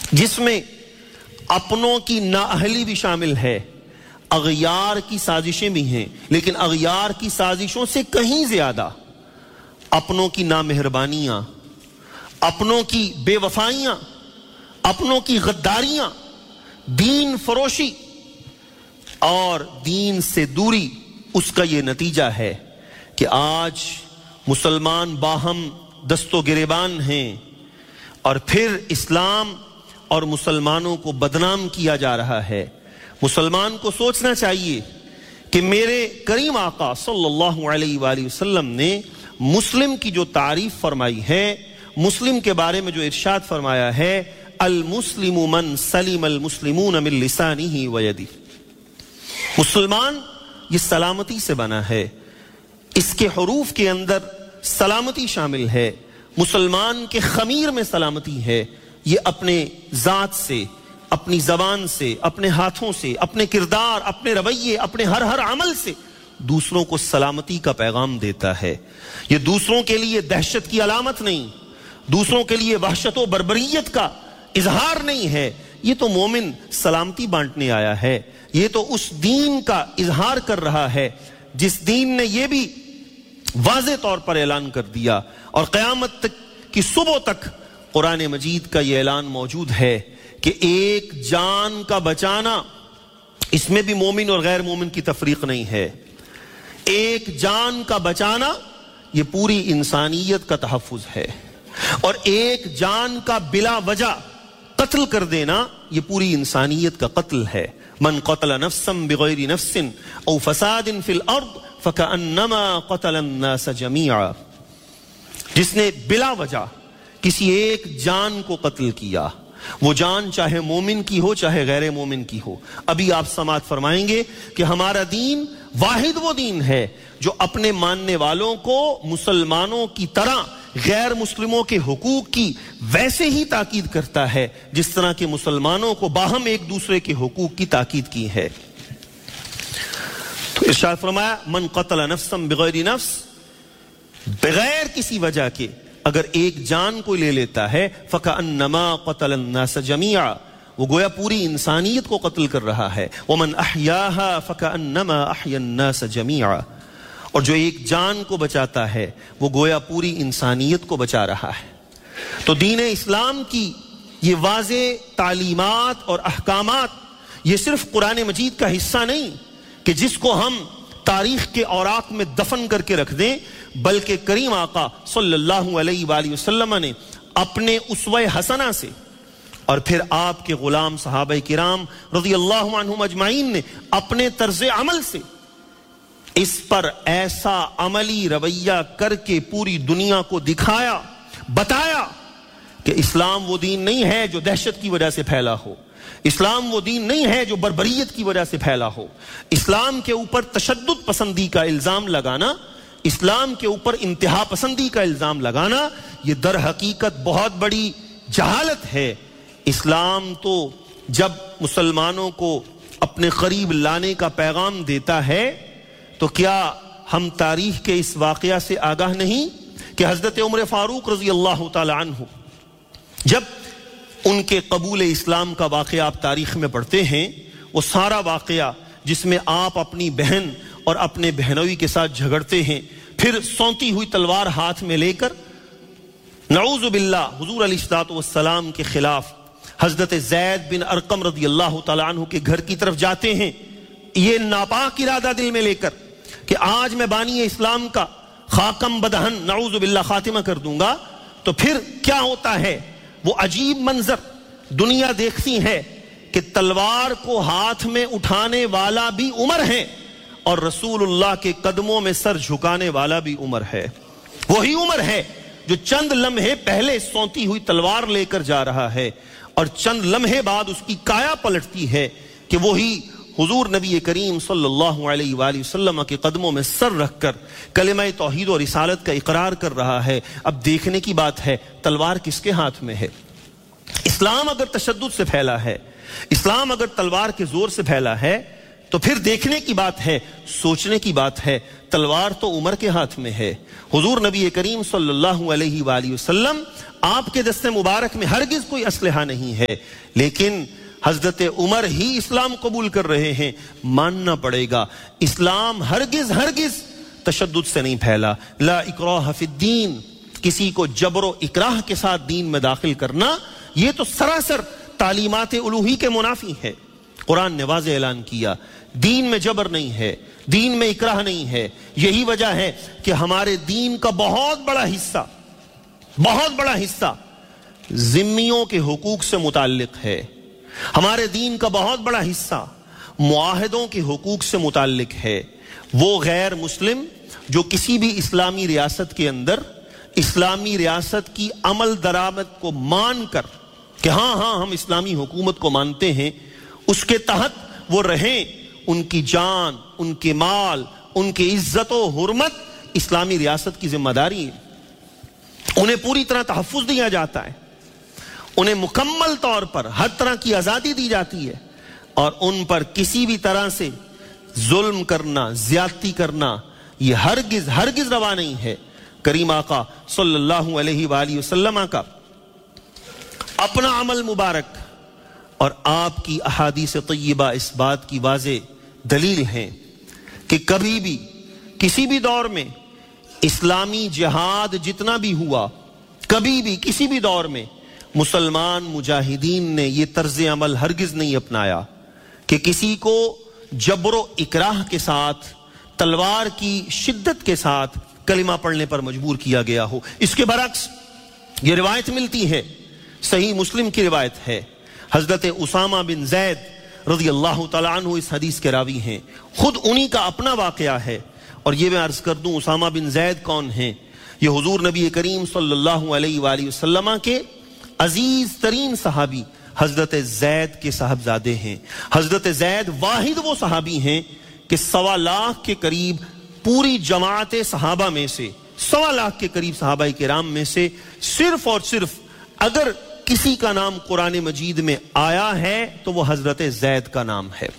جس میں اپنوں کی نااہلی بھی شامل ہے، اغیار کی سازشیں بھی ہیں، لیکن اغیار کی سازشوں سے کہیں زیادہ اپنوں کی نامہربانیاں، اپنوں کی بے وفائیاں، اپنوں کی غداریاں، دین فروشی اور دین سے دوری، اس کا یہ نتیجہ ہے کہ آج مسلمان باہم دست و گریبان ہیں، اور پھر اسلام اور مسلمانوں کو بدنام کیا جا رہا ہے۔ مسلمان کو سوچنا چاہیے کہ میرے کریم آقا صلی اللہ علیہ وآلہ وسلم نے مسلم کی جو تعریف فرمائی ہے، مسلم کے بارے میں جو ارشاد فرمایا ہے، المسلم من سلم المسلمون من لسانہ ویدہ، مسلمان یہ سلامتی سے بنا ہے، اس کے حروف کے اندر سلامتی شامل ہے، مسلمان کے خمیر میں سلامتی ہے، یہ اپنے ذات سے، اپنی زبان سے، اپنے ہاتھوں سے، اپنے کردار، اپنے رویے، اپنے ہر عمل سے دوسروں کو سلامتی کا پیغام دیتا ہے۔ یہ دوسروں کے لیے دہشت کی علامت نہیں، دوسروں کے لیے وحشت و بربریت کا اظہار نہیں ہے، یہ تو مومن سلامتی بانٹنے آیا ہے، یہ تو اس دین کا اظہار کر رہا ہے جس دین نے یہ بھی واضح طور پر اعلان کر دیا، اور قیامت تک کی صبح تک قرآن مجید کا یہ اعلان موجود ہے کہ ایک جان کا بچانا، اس میں بھی مومن اور غیر مومن کی تفریق نہیں ہے، ایک جان کا بچانا یہ پوری انسانیت کا تحفظ ہے، اور ایک جان کا بلا وجہ قتل کر دینا یہ پوری انسانیت کا قتل ہے۔ من قتل نفسا بغیر نفس او فساد فی الارض فکأنما قتل الناس جميعا، جس نے بلا وجہ کسی ایک جان کو قتل کیا، وہ جان چاہے مومن کی ہو چاہے غیر مومن کی ہو۔ ابھی آپ سماعت فرمائیں گے کہ ہمارا دین واحد وہ دین ہے جو اپنے ماننے والوں کو مسلمانوں کی طرح غیر مسلموں کے حقوق کی ویسے ہی تاکید کرتا ہے جس طرح کہ مسلمانوں کو باہم ایک دوسرے کے حقوق کی تاکید کی ہے۔ تو ارشاد فرمایا من قتل نفسا بغیر نفس، بغیر کسی وجہ کے اگر ایک جان کو لے لیتا ہے، فَكَأَنَّمَا قَتَلَ النَّاسَ جَمِيعًا، وہ گویا پوری انسانیت کو قتل کر رہا ہے۔ وَمَنْ أَحْيَاهَا فَكَأَنَّمَا أَحْيَا النَّاسَ جَمِيعًا، اور جو ایک جان کو بچاتا ہے وہ گویا پوری انسانیت کو بچا رہا ہے۔ تو دین اسلام کی یہ واضح تعلیمات اور احکامات یہ صرف قرآن مجید کا حصہ نہیں کہ جس کو ہم تاریخ کے اوراق میں دفن کر کے رکھ دیں، بلکہ کریم آقا صلی اللہ علیہ وآلہ وسلم نے اپنے اسوہ حسنہ سے اور پھر آپ کے غلام صحابہ کرام رضی اللہ عنہم اجمعین نے اپنے طرز عمل سے اس پر ایسا عملی رویہ کر کے پوری دنیا کو دکھایا، بتایا کہ اسلام وہ دین نہیں ہے جو دہشت کی وجہ سے پھیلا ہو، اسلام وہ دین نہیں ہے جو بربریت کی وجہ سے پھیلا ہو، اسلام کے اوپر تشدد پسندی کا الزام لگانا، اسلام کے اوپر انتہا پسندی کا الزام لگانا، یہ در حقیقت بہت بڑی جہالت ہے۔ اسلام تو جب مسلمانوں کو اپنے قریب لانے کا پیغام دیتا ہے تو کیا ہم تاریخ کے اس واقعہ سے آگاہ نہیں کہ حضرت عمر فاروق رضی اللہ تعالی عنہ جب ان کے قبول اسلام کا واقعہ آپ تاریخ میں پڑھتے ہیں، وہ سارا واقعہ جس میں آپ اپنی بہن اور اپنے بہنوئی کے ساتھ جھگڑتے ہیں، پھر سونتی ہوئی تلوار ہاتھ میں لے کر نعوذ باللہ حضور علیہ الصلوۃ والسلام کے خلاف حضرت زید بن ارقم رضی اللہ تعالی عنہ کے گھر کی طرف جاتے ہیں، یہ ناپاک ارادہ دل میں لے کر کہ آج میں بانی اسلام کا خاکم بدہن نعوذ باللہ خاتمہ کر دوں گا، تو پھر کیا ہوتا ہے؟ وہ عجیب منظر دنیا دیکھتی ہے کہ تلوار کو ہاتھ میں اٹھانے والا بھی عمر ہے اور رسول اللہ کے قدموں میں سر جھکانے والا بھی عمر ہے۔ وہی عمر ہے جو چند لمحے پہلے سونتی ہوئی تلوار لے کر جا رہا ہے، اور چند لمحے بعد اس کی کایا پلٹتی ہے کہ وہی حضور نبی کریم صلی اللہ علیہ وآلہ وسلم کے قدموں میں سر رکھ کر کلمہ توحید و رسالت کا اقرار کر رہا ہے۔ اب دیکھنے کی بات ہے تلوار کس کے ہاتھ میں ہے؟ اسلام اگر تشدد سے پھیلا ہے، اسلام اگر تلوار کے زور سے پھیلا ہے، تو پھر دیکھنے کی بات ہے، سوچنے کی بات ہے، تلوار تو عمر کے ہاتھ میں ہے۔ حضور نبی کریم صلی اللہ علیہ وآلہ وسلم آپ کے دست مبارک میں ہرگز کوئی اسلحہ نہیں ہے، لیکن حضرت عمر ہی اسلام قبول کر رہے ہیں۔ ماننا پڑے گا اسلام ہرگز تشدد سے نہیں پھیلا۔ لا اکراہ فی الدین، کسی کو جبر و اکراہ کے ساتھ دین میں داخل کرنا یہ تو سراسر تعلیمات الوہی کے منافی ہے۔ قرآن نے واضح اعلان کیا دین میں جبر نہیں ہے، دین میں اکراہ نہیں ہے۔ یہی وجہ ہے کہ ہمارے دین کا بہت بڑا حصہ ذمیوں کے حقوق سے متعلق ہے، ہمارے دین کا بہت بڑا حصہ معاہدوں کے حقوق سے متعلق ہے۔ وہ غیر مسلم جو کسی بھی اسلامی ریاست کے اندر اسلامی ریاست کی عمل درآمد کو مان کر کہ ہاں ہم اسلامی حکومت کو مانتے ہیں، اس کے تحت وہ رہیں، ان کی جان، ان کے مال، ان کی عزت و حرمت اسلامی ریاست کی ذمہ داری ہے۔ انہیں پوری طرح تحفظ دیا جاتا ہے، انہیں مکمل طور پر ہر طرح کی آزادی دی جاتی ہے، اور ان پر کسی بھی طرح سے ظلم کرنا، زیادتی کرنا یہ ہرگز روا نہیں ہے۔ کریم آقا صلی اللہ علیہ وآلہ وسلم کا اپنا عمل مبارک اور آپ کی احادیث طیبہ اس بات کی واضح دلیل ہیں کہ کبھی بھی کسی بھی دور میں اسلامی جہاد جتنا بھی ہوا، کبھی بھی کسی بھی دور میں مسلمان مجاہدین نے یہ طرز عمل ہرگز نہیں اپنایا کہ کسی کو جبر و اکراہ کے ساتھ، تلوار کی شدت کے ساتھ کلمہ پڑھنے پر مجبور کیا گیا ہو۔ اس کے برعکس یہ روایت ملتی ہے، صحیح مسلم کی روایت ہے، حضرت اسامہ بن زید رضی اللہ تعالیٰ عنہ اس حدیث کے راوی ہیں، خود انہی کا اپنا واقعہ ہے۔ اور یہ میں عرض کر دوں اسامہ بن زید کون ہیں؟ یہ حضور نبی کریم صلی اللہ علیہ وآلہ وسلم کے عزیز ترین صحابی حضرت زید کے صاحبزادے ہیں۔ حضرت زید واحد وہ صحابی ہیں کہ 1.25 لاکھ کے قریب پوری جماعت صحابہ میں سے، 1.25 لاکھ کے قریب صحابہ کرام میں سے صرف اور صرف اگر کسی کا نام قرآن مجید میں آیا ہے تو وہ حضرت زید کا نام ہے۔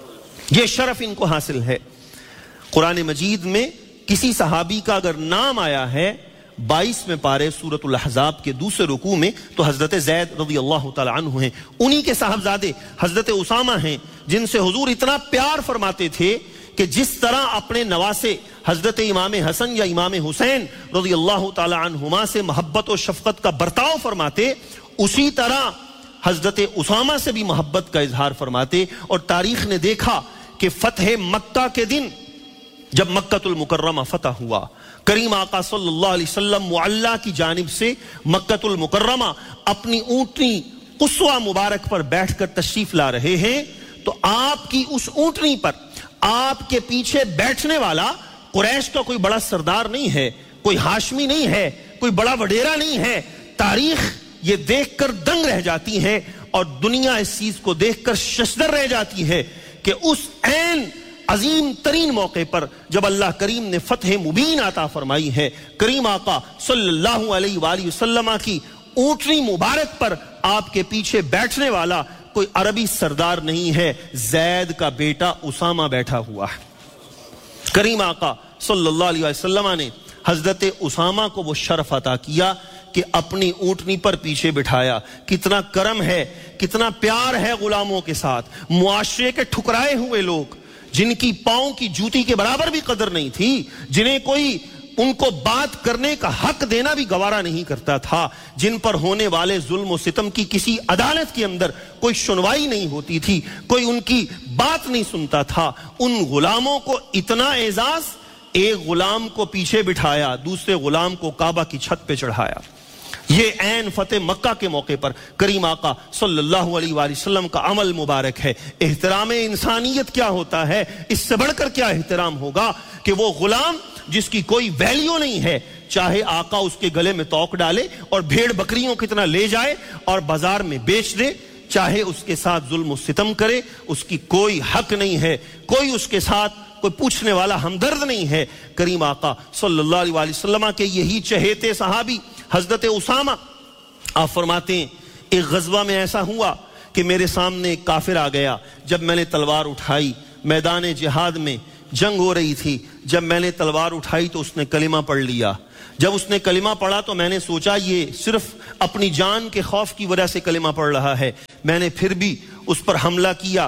یہ شرف ان کو حاصل ہے۔ قرآن مجید میں کسی صحابی کا اگر نام آیا ہے 22 پارے سورۃ الاحزاب کے دوسرے رکوع میں تو حضرت زید رضی اللہ تعالی عنہ ہیں۔ انہی کے صاحبزادے حضرت اسامہ ہیں جن سے حضور اتنا پیار فرماتے تھے کہ جس طرح اپنے نواسے حضرت امام حسن یا امام حسین رضی اللہ تعالی عنہما سے محبت و شفقت کا برتاؤ فرماتے، اسی طرح حضرت اسامہ سے بھی محبت کا اظہار فرماتے۔ اور تاریخ نے دیکھا کہ فتح مکہ کے دن جب مکہ المکرمہ فتح ہوا، کریم آقا صلی اللہ علیہ وسلم معلیٰ کی جانب سے مکہ المکرمہ اپنی اونٹنی قصوہ مبارک پر بیٹھ کر تشریف لا رہے ہیں، تو آپ کی اس اونٹنی پر آپ کے پیچھے بیٹھنے والا قریش کا کوئی بڑا سردار نہیں ہے، کوئی ہاشمی نہیں ہے، کوئی بڑا وڈیرا نہیں ہے۔ تاریخ یہ دیکھ کر دنگ رہ جاتی ہے اور دنیا اس چیز کو دیکھ کر ششدر رہ جاتی ہے کہ اس عین عظیم ترین موقع پر جب اللہ کریم نے فتح مبین عطا فرمائی ہے، کریم آقا صلی اللہ علیہ وآلہ وسلم کی اونٹنی مبارک پر آپ کے پیچھے بیٹھنے والا کوئی عربی سردار نہیں ہے، زید کا بیٹا اسامہ بیٹھا ہوا ہے۔ کریم آقا صلی اللہ علیہ وسلم نے حضرت اسامہ کو وہ شرف عطا کیا کہ اپنی اونٹنی پر پیچھے بٹھایا۔ کتنا کرم ہے، کتنا پیار ہے غلاموں کے ساتھ۔ معاشرے کے ٹھکرائے ہوئے لوگ جن کی پاؤں کی جوتی کے برابر بھی قدر نہیں تھی، جنہیں کوئی ان کو بات کرنے کا حق دینا بھی گوارا نہیں کرتا تھا، جن پر ہونے والے ظلم و ستم کی کسی عدالت کے اندر کوئی سنوائی نہیں ہوتی تھی، کوئی ان کی بات نہیں سنتا تھا، ان غلاموں کو اتنا اعزاز، ایک غلام کو پیچھے بٹھایا، دوسرے غلام کو کعبہ کی چھت پہ چڑھایا۔ یہ عین فتح مکہ کے موقع پر کریم آقا صلی اللہ علیہ وآلہ وسلم کا عمل مبارک ہے۔ احترام انسانیت کیا ہوتا ہے، اس سے بڑھ کر کیا احترام ہوگا کہ وہ غلام جس کی کوئی ویلیو نہیں ہے، چاہے آقا اس کے گلے میں توق ڈالے اور بھیڑ بکریوں کتنا لے جائے اور بازار میں بیچ دے، چاہے اس کے ساتھ ظلم و ستم کرے، اس کی کوئی حق نہیں ہے، کوئی اس کے ساتھ کوئی پوچھنے والا ہمدرد نہیں ہے۔ کریم آقا صلی اللہ علیہ وآلہ وسلم کے یہی چہیتے صحابی حضرت اسامہ، آپ فرماتے ہیں ایک غزوہ میں ایسا ہوا کہ میرے سامنے ایک کافر آ گیا، جب میں نے تلوار اٹھائی میدان جہاد میں جنگ ہو رہی تھی، جب میں نے تلوار اٹھائی تو اس نے کلمہ پڑھ لیا۔ جب اس نے کلمہ پڑھا تو میں نے سوچا یہ صرف اپنی جان کے خوف کی وجہ سے کلمہ پڑھ رہا ہے، میں نے پھر بھی اس پر حملہ کیا۔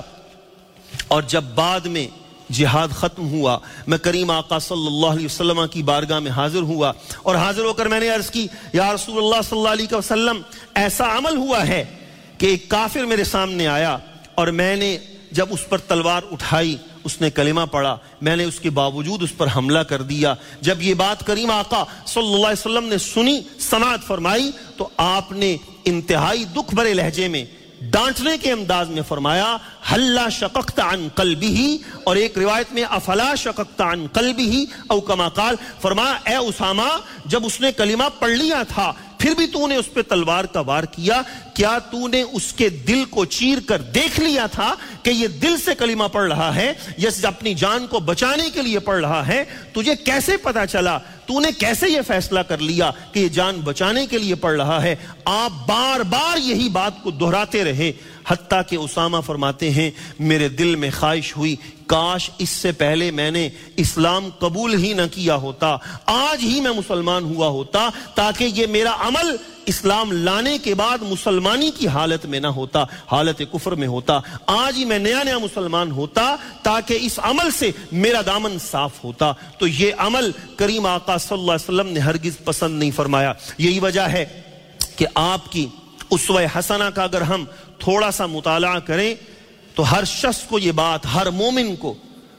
اور جب بعد میں جہاد ختم ہوا، میں کریم آقا صلی اللہ علیہ وسلم کی بارگاہ میں حاضر ہوا، اور حاضر ہو کر میں نے عرض کی، یا رسول اللہ صلی اللہ علیہ وسلم، ایسا عمل ہوا ہے کہ ایک کافر میرے سامنے آیا اور میں نے جب اس پر تلوار اٹھائی، اس نے کلمہ پڑھا، میں نے اس کے باوجود اس پر حملہ کر دیا۔ جب یہ بات کریم آقا صلی اللہ علیہ وسلم نے سنی، سماعت فرمائی، تو آپ نے انتہائی دکھ بھرے لہجے میں، ڈانٹنے کے انداز میں فرمایا، حلا شققت عن قلبہ، اور ایک روایت میں افلا شققت عن قلبہ، او کما قال، فرمایا اے اسامہ، جب اس نے کلمہ پڑھ لیا تھا پھر بھی تو نے اس پہ تلوار کا وار کیا، کیا تو نے اس کے دل کو چیر کر دیکھ لیا تھا کہ یہ دل سے کلمہ پڑھ رہا ہے یا اپنی جان کو بچانے کے لیے پڑھ رہا ہے؟ تجھے کیسے پتا چلا؟ تو نے کیسے یہ فیصلہ کر لیا کہ یہ جان بچانے کے لیے پڑھ رہا ہے؟ آپ بار بار یہی بات کو دہراتے رہے، حتیٰ کہ اسامہ فرماتے ہیں میرے دل میں خواہش ہوئی کاش اس سے پہلے میں نے اسلام قبول ہی نہ کیا ہوتا، آج ہی میں مسلمان ہوا ہوتا، تاکہ یہ میرا عمل اسلام لانے کے بعد مسلمانی کی حالت میں نہ ہوتا، حالت کفر میں ہوتا، آج ہی میں نیا مسلمان ہوتا تاکہ اس عمل سے میرا دامن صاف ہوتا۔ تو یہ عمل کریم آقا صلی اللہ علیہ وسلم نے ہرگز پسند نہیں فرمایا۔ یہی وجہ ہے کہ آپ کی اسوہ حسنہ کا اگر ہم تھوڑا سا مطالعہ کریں تو ہر شخص کو یہ بات، ہر مومن کو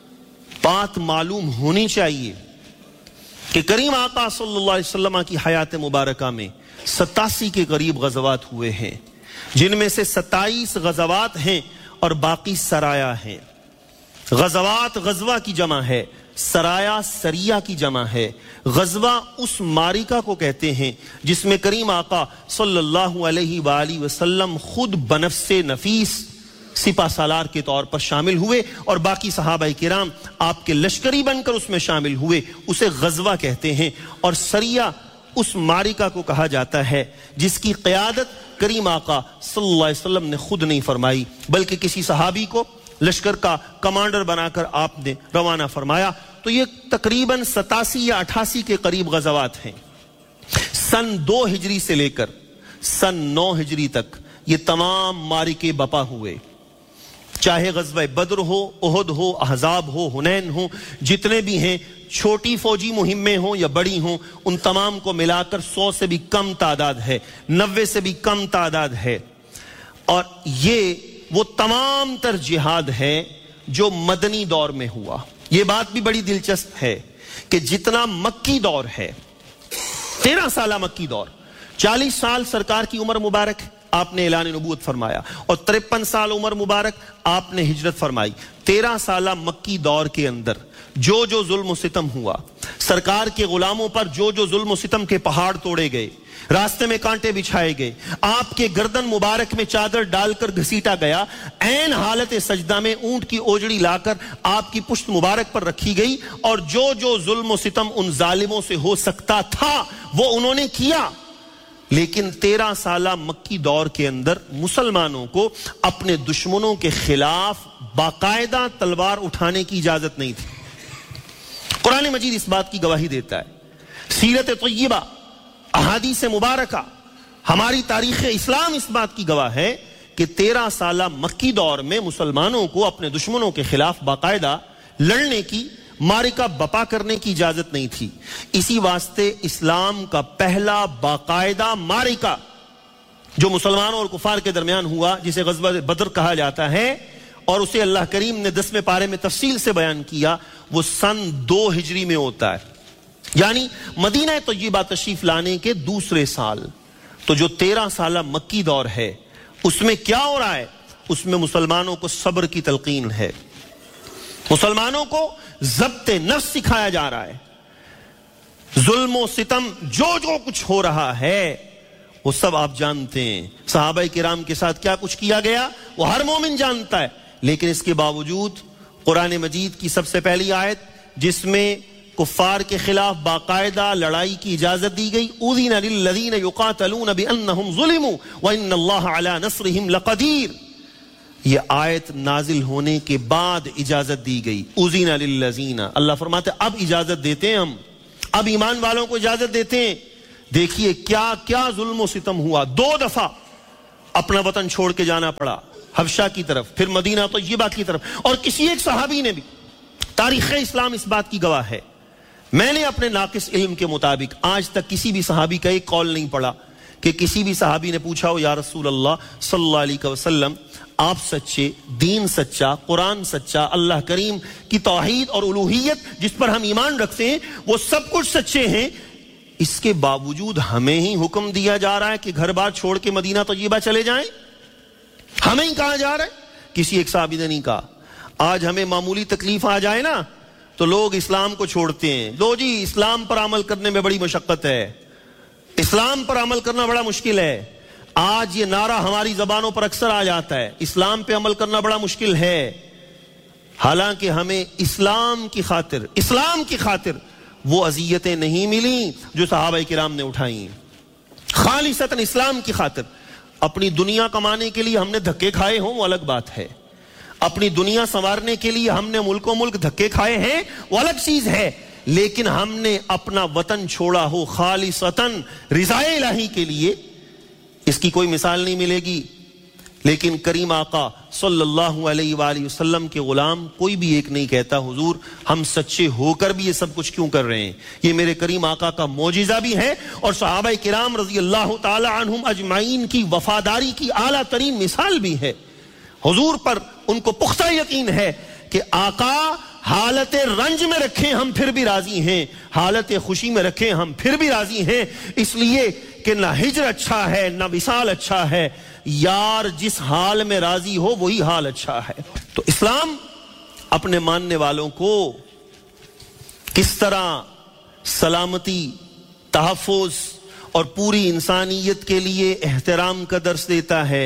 بات معلوم ہونی چاہیے کہ کریم آقا صلی اللہ علیہ وسلم کی حیات مبارکہ میں 87 کے قریب غزوات ہوئے ہیں، جن میں سے 27 غزوات ہیں اور باقی سرایا ہیں۔ غزوات غزوہ کی جمع ہے، سرایا سریہ کی جمع ہے۔ غزوہ اس معرکہ کو کہتے ہیں جس میں کریم آقا صلی اللہ علیہ وآلہ وسلم خود بنفس نفیس سپہ سالار کے طور پر شامل ہوئے اور باقی صحابہ کرام آپ کے لشکری بن کر اس میں شامل ہوئے، اسے غزوہ کہتے ہیں۔ اور سریہ اس معرکہ کو کہا جاتا ہے جس کی قیادت کریم آقا صلی اللہ علیہ وسلم نے خود نہیں فرمائی، بلکہ کسی صحابی کو لشکر کا کمانڈر بنا کر آپ نے روانہ فرمایا۔ تو یہ تقریباً 87 یا 88 کے قریب غزوات ہیں۔ سن 2 ہجری سے لے کر سن 9 ہجری تک یہ تمام معرکے بپا ہوئے، چاہے غزوہ بدر ہو، احد ہو، احزاب ہو، حنین ہو، جتنے بھی ہیں، چھوٹی فوجی مہمیں ہوں یا بڑی ہوں، ان تمام کو ملا کر 100 سے بھی کم تعداد ہے، 90 سے بھی کم تعداد ہے۔ اور یہ وہ تمام تر جہاد ہے جو مدنی دور میں ہوا۔ یہ بات بھی بڑی دلچسپ ہے کہ جتنا مکی دور ہے، 13 سالہ مکی دور، 40 سال سرکار کی عمر مبارک آپ نے اعلان نبوت فرمایا، اور 53 سال عمر مبارک آپ نے ہجرت فرمائی۔ 13 سالہ مکی دور کے اندر جو جو ظلم و ستم ہوا، سرکار کے غلاموں پر جو جو ظلم و ستم کے پہاڑ توڑے گئے، راستے میں کانٹے بچھائے گئے، آپ کے گردن مبارک میں چادر ڈال کر گھسیٹا گیا، عین حالت سجدہ میں اونٹ کی اوجڑی لا کر آپ کی پشت مبارک پر رکھی گئی، اور جو جو ظلم و ستم ان ظالموں سے ہو سکتا تھا وہ انہوں نے کیا۔ لیکن 13 سالہ مکی دور کے اندر مسلمانوں کو اپنے دشمنوں کے خلاف باقاعدہ تلوار اٹھانے کی اجازت نہیں تھی۔ قرآن مجید اس بات کی گواہی دیتا ہے، سیرت طیبہ، احادیث مبارکہ، ہماری تاریخ اسلام اس بات کی گواہ ہے کہ 13 سالہ مکی دور میں مسلمانوں کو اپنے دشمنوں کے خلاف باقاعدہ لڑنے کی، معرکہ بپا کرنے کی اجازت نہیں تھی۔ اسی واسطے اسلام کا پہلا باقاعدہ معرکہ جو مسلمانوں اور کفار کے درمیان ہوا، جسے غزوہ بدر کہا جاتا ہے، اور اسے اللہ کریم نے 10ویں پارے میں تفصیل سے بیان کیا، وہ سن 2 ہجری میں ہوتا ہے، یعنی مدینہ طیبہ تشریف لانے کے دوسرے سال۔ تو جو 13 سالہ مکی دور ہے اس میں کیا ہو رہا ہے؟ اس میں مسلمانوں کو صبر کی تلقین ہے، مسلمانوں کو ضبط نفس سکھایا جا رہا ہے۔ ظلم و ستم جو کچھ ہو رہا ہے وہ سب آپ جانتے ہیں، صحابہ کرام کے ساتھ کیا کچھ کیا گیا وہ ہر مومن جانتا ہے، لیکن اس کے باوجود قرآن مجید کی سب سے پہلی آیت جس میں کفار کے خلاف باقاعدہ لڑائی کی اجازت دی گئی، اذن للذین یقاتلون بانہم ظلموا وان اللہ علی نصرہم لقدیر، یہ آیت نازل ہونے کے بعد اجازت دی گئی. اذن للذین، اللہ فرماتے اب اجازت دیتے ہیں ہم، اب ایمان والوں کو اجازت دیتے ہیں. دیکھیے کیا کیا ظلم و ستم ہوا. 2 دفعہ اپنا وطن چھوڑ کے جانا پڑا، حبشہ کی طرف، پھر مدینہ طیبہ کی طرف. اور کسی ایک صحابی نے بھی، تاریخ اسلام اس بات کی گواہ ہے، میں نے اپنے ناقص علم کے مطابق آج تک کسی بھی صحابی کا ایک قول نہیں پڑھا کہ کسی بھی صحابی نے پوچھا ہو یا رسول اللہ صلی اللہ علیہ وسلم آپ سچے، دین سچا، قرآن سچا، اللہ کریم کی توحید اور الوہیت جس پر ہم ایمان رکھتے ہیں وہ سب کچھ سچے ہیں، اس کے باوجود ہمیں ہی حکم دیا جا رہا ہے کہ گھر بار چھوڑ کے مدینہ طیبہ چلے جائیں؟ ہمیں ہی کہا جا رہا ہے؟ کسی ایک صحابی نے نہیں کہا. آج ہمیں معمولی تکلیف آ جائے نا تو لوگ اسلام کو چھوڑتے ہیں. لو جی اسلام پر عمل کرنے میں بڑی مشقت ہے، اسلام پر عمل کرنا بڑا مشکل ہے. آج یہ نعرہ ہماری زبانوں پر اکثر آ جاتا ہے، اسلام پہ عمل کرنا بڑا مشکل ہے. حالانکہ ہمیں اسلام کی خاطر وہ اذیتیں نہیں ملیں جو صحابہ کرام نے اٹھائیں. خالصتاً اسلام کی خاطر. اپنی دنیا کمانے کے لیے ہم نے دھکے کھائے ہوں وہ الگ بات ہے، اپنی دنیا سنوارنے کے لیے ہم نے ملک و ملک دھکے کھائے ہیں وہ الگ چیز ہے، لیکن ہم نے اپنا وطن چھوڑا ہو خالصتاً رضائے الہی کے لیے، اس کی کوئی مثال نہیں ملے گی. لیکن کریم آقا صلی اللہ علیہ وآلہ وسلم کے غلام کوئی بھی ایک نہیں کہتا حضور ہم سچے ہو کر بھی یہ سب کچھ کیوں کر رہے ہیں. یہ میرے کریم آقا کا معجزہ بھی ہے اور صحابہ کرام رضی اللہ تعالی عنہم اجمعین کی وفاداری کی اعلیٰ ترین مثال بھی ہے. حضور پر ان کو پختہ یقین ہے کہ آقا حالت رنج میں رکھیں ہم پھر بھی راضی ہیں، حالت خوشی میں رکھیں ہم پھر بھی راضی ہیں، اس لیے کہ نہ ہجر اچھا ہے نہ وصال اچھا ہے، یار جس حال میں راضی ہو وہی حال اچھا ہے. تو اسلام اپنے ماننے والوں کو کس طرح سلامتی، تحفظ اور پوری انسانیت کے لیے احترام کا درس دیتا ہے.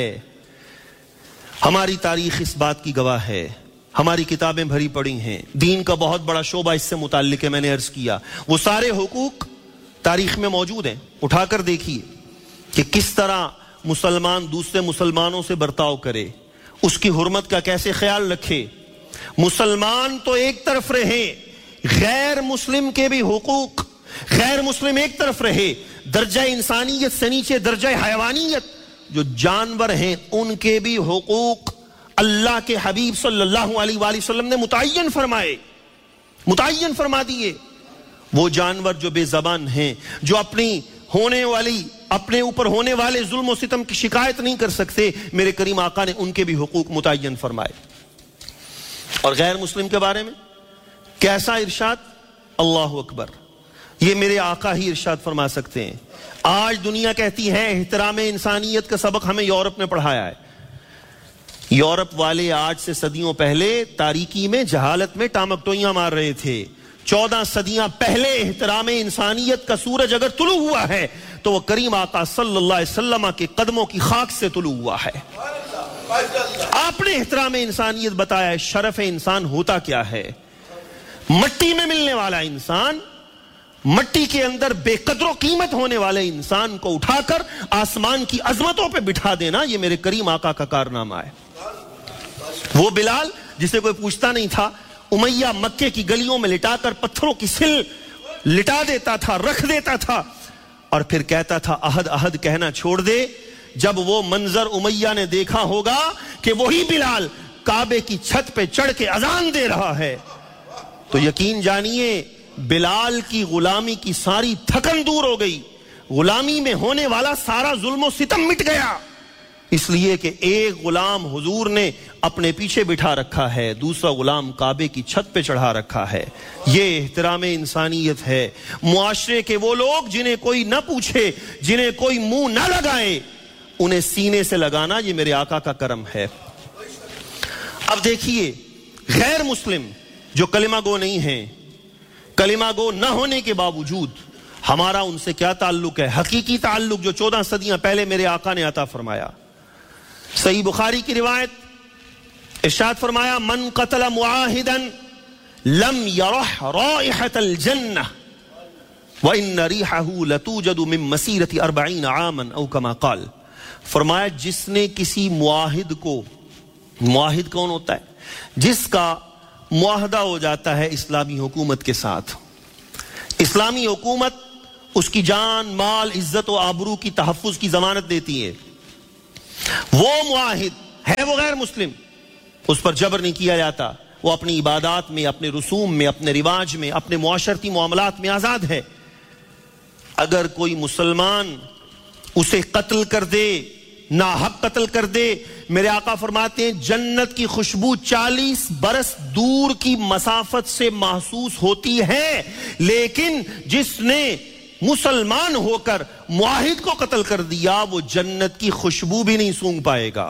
ہماری تاریخ اس بات کی گواہ ہے، ہماری کتابیں بھری پڑی ہیں، دین کا بہت بڑا شعبہ اس سے متعلق ہے. میں نے عرض کیا وہ سارے حقوق تاریخ میں موجود ہیں، اٹھا کر دیکھیے کہ کس طرح مسلمان دوسرے مسلمانوں سے برتاؤ کرے، اس کی حرمت کا کیسے خیال رکھے. مسلمان تو ایک طرف رہے، غیر مسلم کے بھی حقوق، غیر مسلم ایک طرف رہے، درجہ انسانیت سے نیچے درجہ حیوانیت جو جانور ہیں ان کے بھی حقوق اللہ کے حبیب صلی اللہ علیہ وآلہ وسلم نے متعین فرما دیے. وہ جانور جو بے زبان ہیں، جو اپنے اوپر ہونے والے ظلم و ستم کی شکایت نہیں کر سکتے، میرے کریم آقا نے ان کے بھی حقوق متعین فرمائے. اور غیر مسلم کے بارے میں کیسا ارشاد، اللہ اکبر، یہ میرے آقا ہی ارشاد فرما سکتے ہیں. آج دنیا کہتی ہے احترام انسانیت کا سبق ہمیں یورپ نے پڑھایا ہے. یورپ والے آج سے صدیوں پہلے تاریکی میں جہالت میں ٹامکٹوئیاں مار رہے تھے. 14 صدیاں پہلے احترام انسانیت کا سورج اگر طلوع ہوا ہے تو وہ کریم آقا صلی اللہ علیہ وسلم کے قدموں کی خاک سے طلوع ہوا ہے. آپ نے احترام انسانیت بتایا ہے. شرف انسان ہوتا کیا ہے؟ مٹی میں ملنے والا انسان، مٹی کے اندر بے قدر و قیمت ہونے والے انسان کو اٹھا کر آسمان کی عظمتوں پہ بٹھا دینا، یہ میرے کریم آقا کا کارنامہ ہے. وہ بلال جسے کوئی پوچھتا نہیں تھا، امیہ مکے کی گلیوں میں لٹا کر پتھروں کی سل لٹا دیتا تھا، رکھ دیتا تھا، اور پھر کہتا تھا احد احد کہنا چھوڑ دے. جب وہ منظر امیہ نے دیکھا ہوگا کہ وہی بلال کعبے کی چھت پہ چڑھ کے اذان دے رہا ہے تو یقین جانیے بلال کی غلامی کی ساری تھکن دور ہو گئی، غلامی میں ہونے والا سارا ظلم و ستم مٹ گیا. اس لیے کہ ایک غلام حضور نے اپنے پیچھے بٹھا رکھا ہے، دوسرا غلام کعبے کی چھت پہ چڑھا رکھا ہے. یہ احترام انسانیت ہے. معاشرے کے وہ لوگ جنہیں کوئی نہ پوچھے، جنہیں کوئی منہ نہ لگائے، انہیں سینے سے لگانا، یہ میرے آقا کا کرم ہے. اب دیکھیے غیر مسلم جو کلمہ گو نہیں ہیں، کلمہ گو نہ ہونے کے باوجود ہمارا ان سے کیا تعلق ہے؟ حقیقی تعلق جو 14 صدیاں پہلے میرے آقا نے عطا فرمایا. صحیح بخاری کی روایت ارشاد فرمایا من قتل معاہدا لم یرح رائحة الجنہ وان ریحہ لتوجد من مسیرۃ 40 عاما او کما قال. فرمایا جس نے کسی معاہد کو معاہد کون ہوتا ہے؟ جس کا معاہدہ ہو جاتا ہے اسلامی حکومت کے ساتھ. اسلامی حکومت اس کی جان، مال، عزت و آبرو کی تحفظ کی ضمانت دیتی ہے. وہ معاہد ہے وہ غیر مسلم، اس پر جبر نہیں کیا جاتا، وہ اپنی عبادات میں، اپنے رسوم میں، اپنے رواج میں، اپنے معاشرتی معاملات میں آزاد ہے. اگر کوئی مسلمان اسے قتل کر دے، ناحق قتل کر دے، میرے آقا فرماتے ہیں جنت کی خوشبو 40 برس دور کی مسافت سے محسوس ہوتی ہے، لیکن جس نے مسلمان ہو کر معاہد کو قتل کر دیا وہ جنت کی خوشبو بھی نہیں سونگھ پائے گا.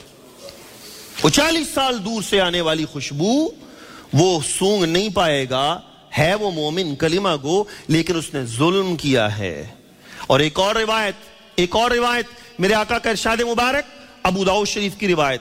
وہ 40 سال دور سے آنے والی خوشبو وہ سونگھ نہیں پائے گا. ہے وہ مومن، کلمہ گو، لیکن اس نے ظلم کیا ہے. اور ایک اور روایت میرے آقا کا ارشاد مبارک، ابو داؤد شریف کی روایت.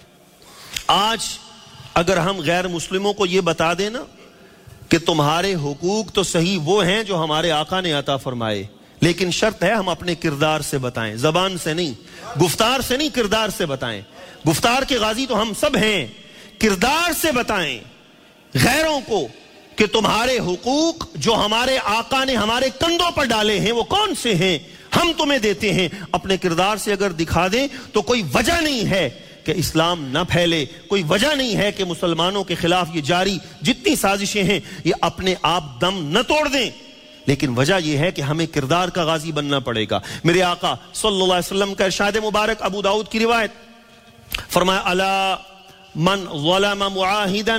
آج اگر ہم غیر مسلموں کو یہ بتا دیں نا کہ تمہارے حقوق تو صحیح وہ ہیں جو ہمارے آقا نے عطا فرمائے، لیکن شرط ہے ہم اپنے کردار سے بتائیں، زبان سے نہیں، گفتار سے نہیں، کردار سے بتائیں. گفتار کے غازی تو ہم سب ہیں، کردار سے بتائیں غیروں کو کہ تمہارے حقوق جو ہمارے آقا نے ہمارے کندھوں پر ڈالے ہیں وہ کون سے ہیں، ہم تمہیں دیتے ہیں. اپنے کردار سے اگر دکھا دیں تو کوئی وجہ نہیں ہے کہ اسلام نہ پھیلے، کوئی وجہ نہیں ہے کہ مسلمانوں کے خلاف یہ جاری جتنی سازشیں ہیں یہ اپنے آپ دم نہ توڑ دیں. لیکن وجہ یہ ہے کہ ہمیں کردار کا غازی بننا پڑے گا. میرے آقا صلی اللہ علیہ وسلم کا ارشاد مبارک، ابو داؤد کی روایت، فرمایا الا من ظلم معاہدا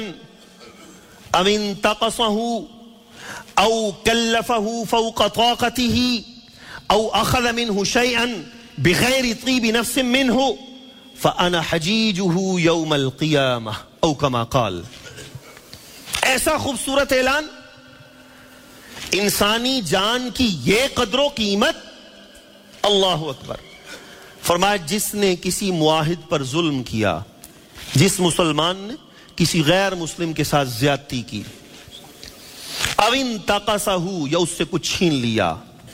او انتقصه او کلفه فوق طاقته او اخذ منه شيئا بغیر طیب نفس منه فانا حجیجه یوم القیامہ او کما قال. ایسا خوبصورت اعلان، انسانی جان کی یہ قدر و قیمت. اللہ اکبر. فرمایا جس نے کسی معاہد پر ظلم کیا، جس مسلمان نے کسی غیر مسلم کے ساتھ زیادتی کی، او انتقصہ یا اس سے کچھ چھین لیا،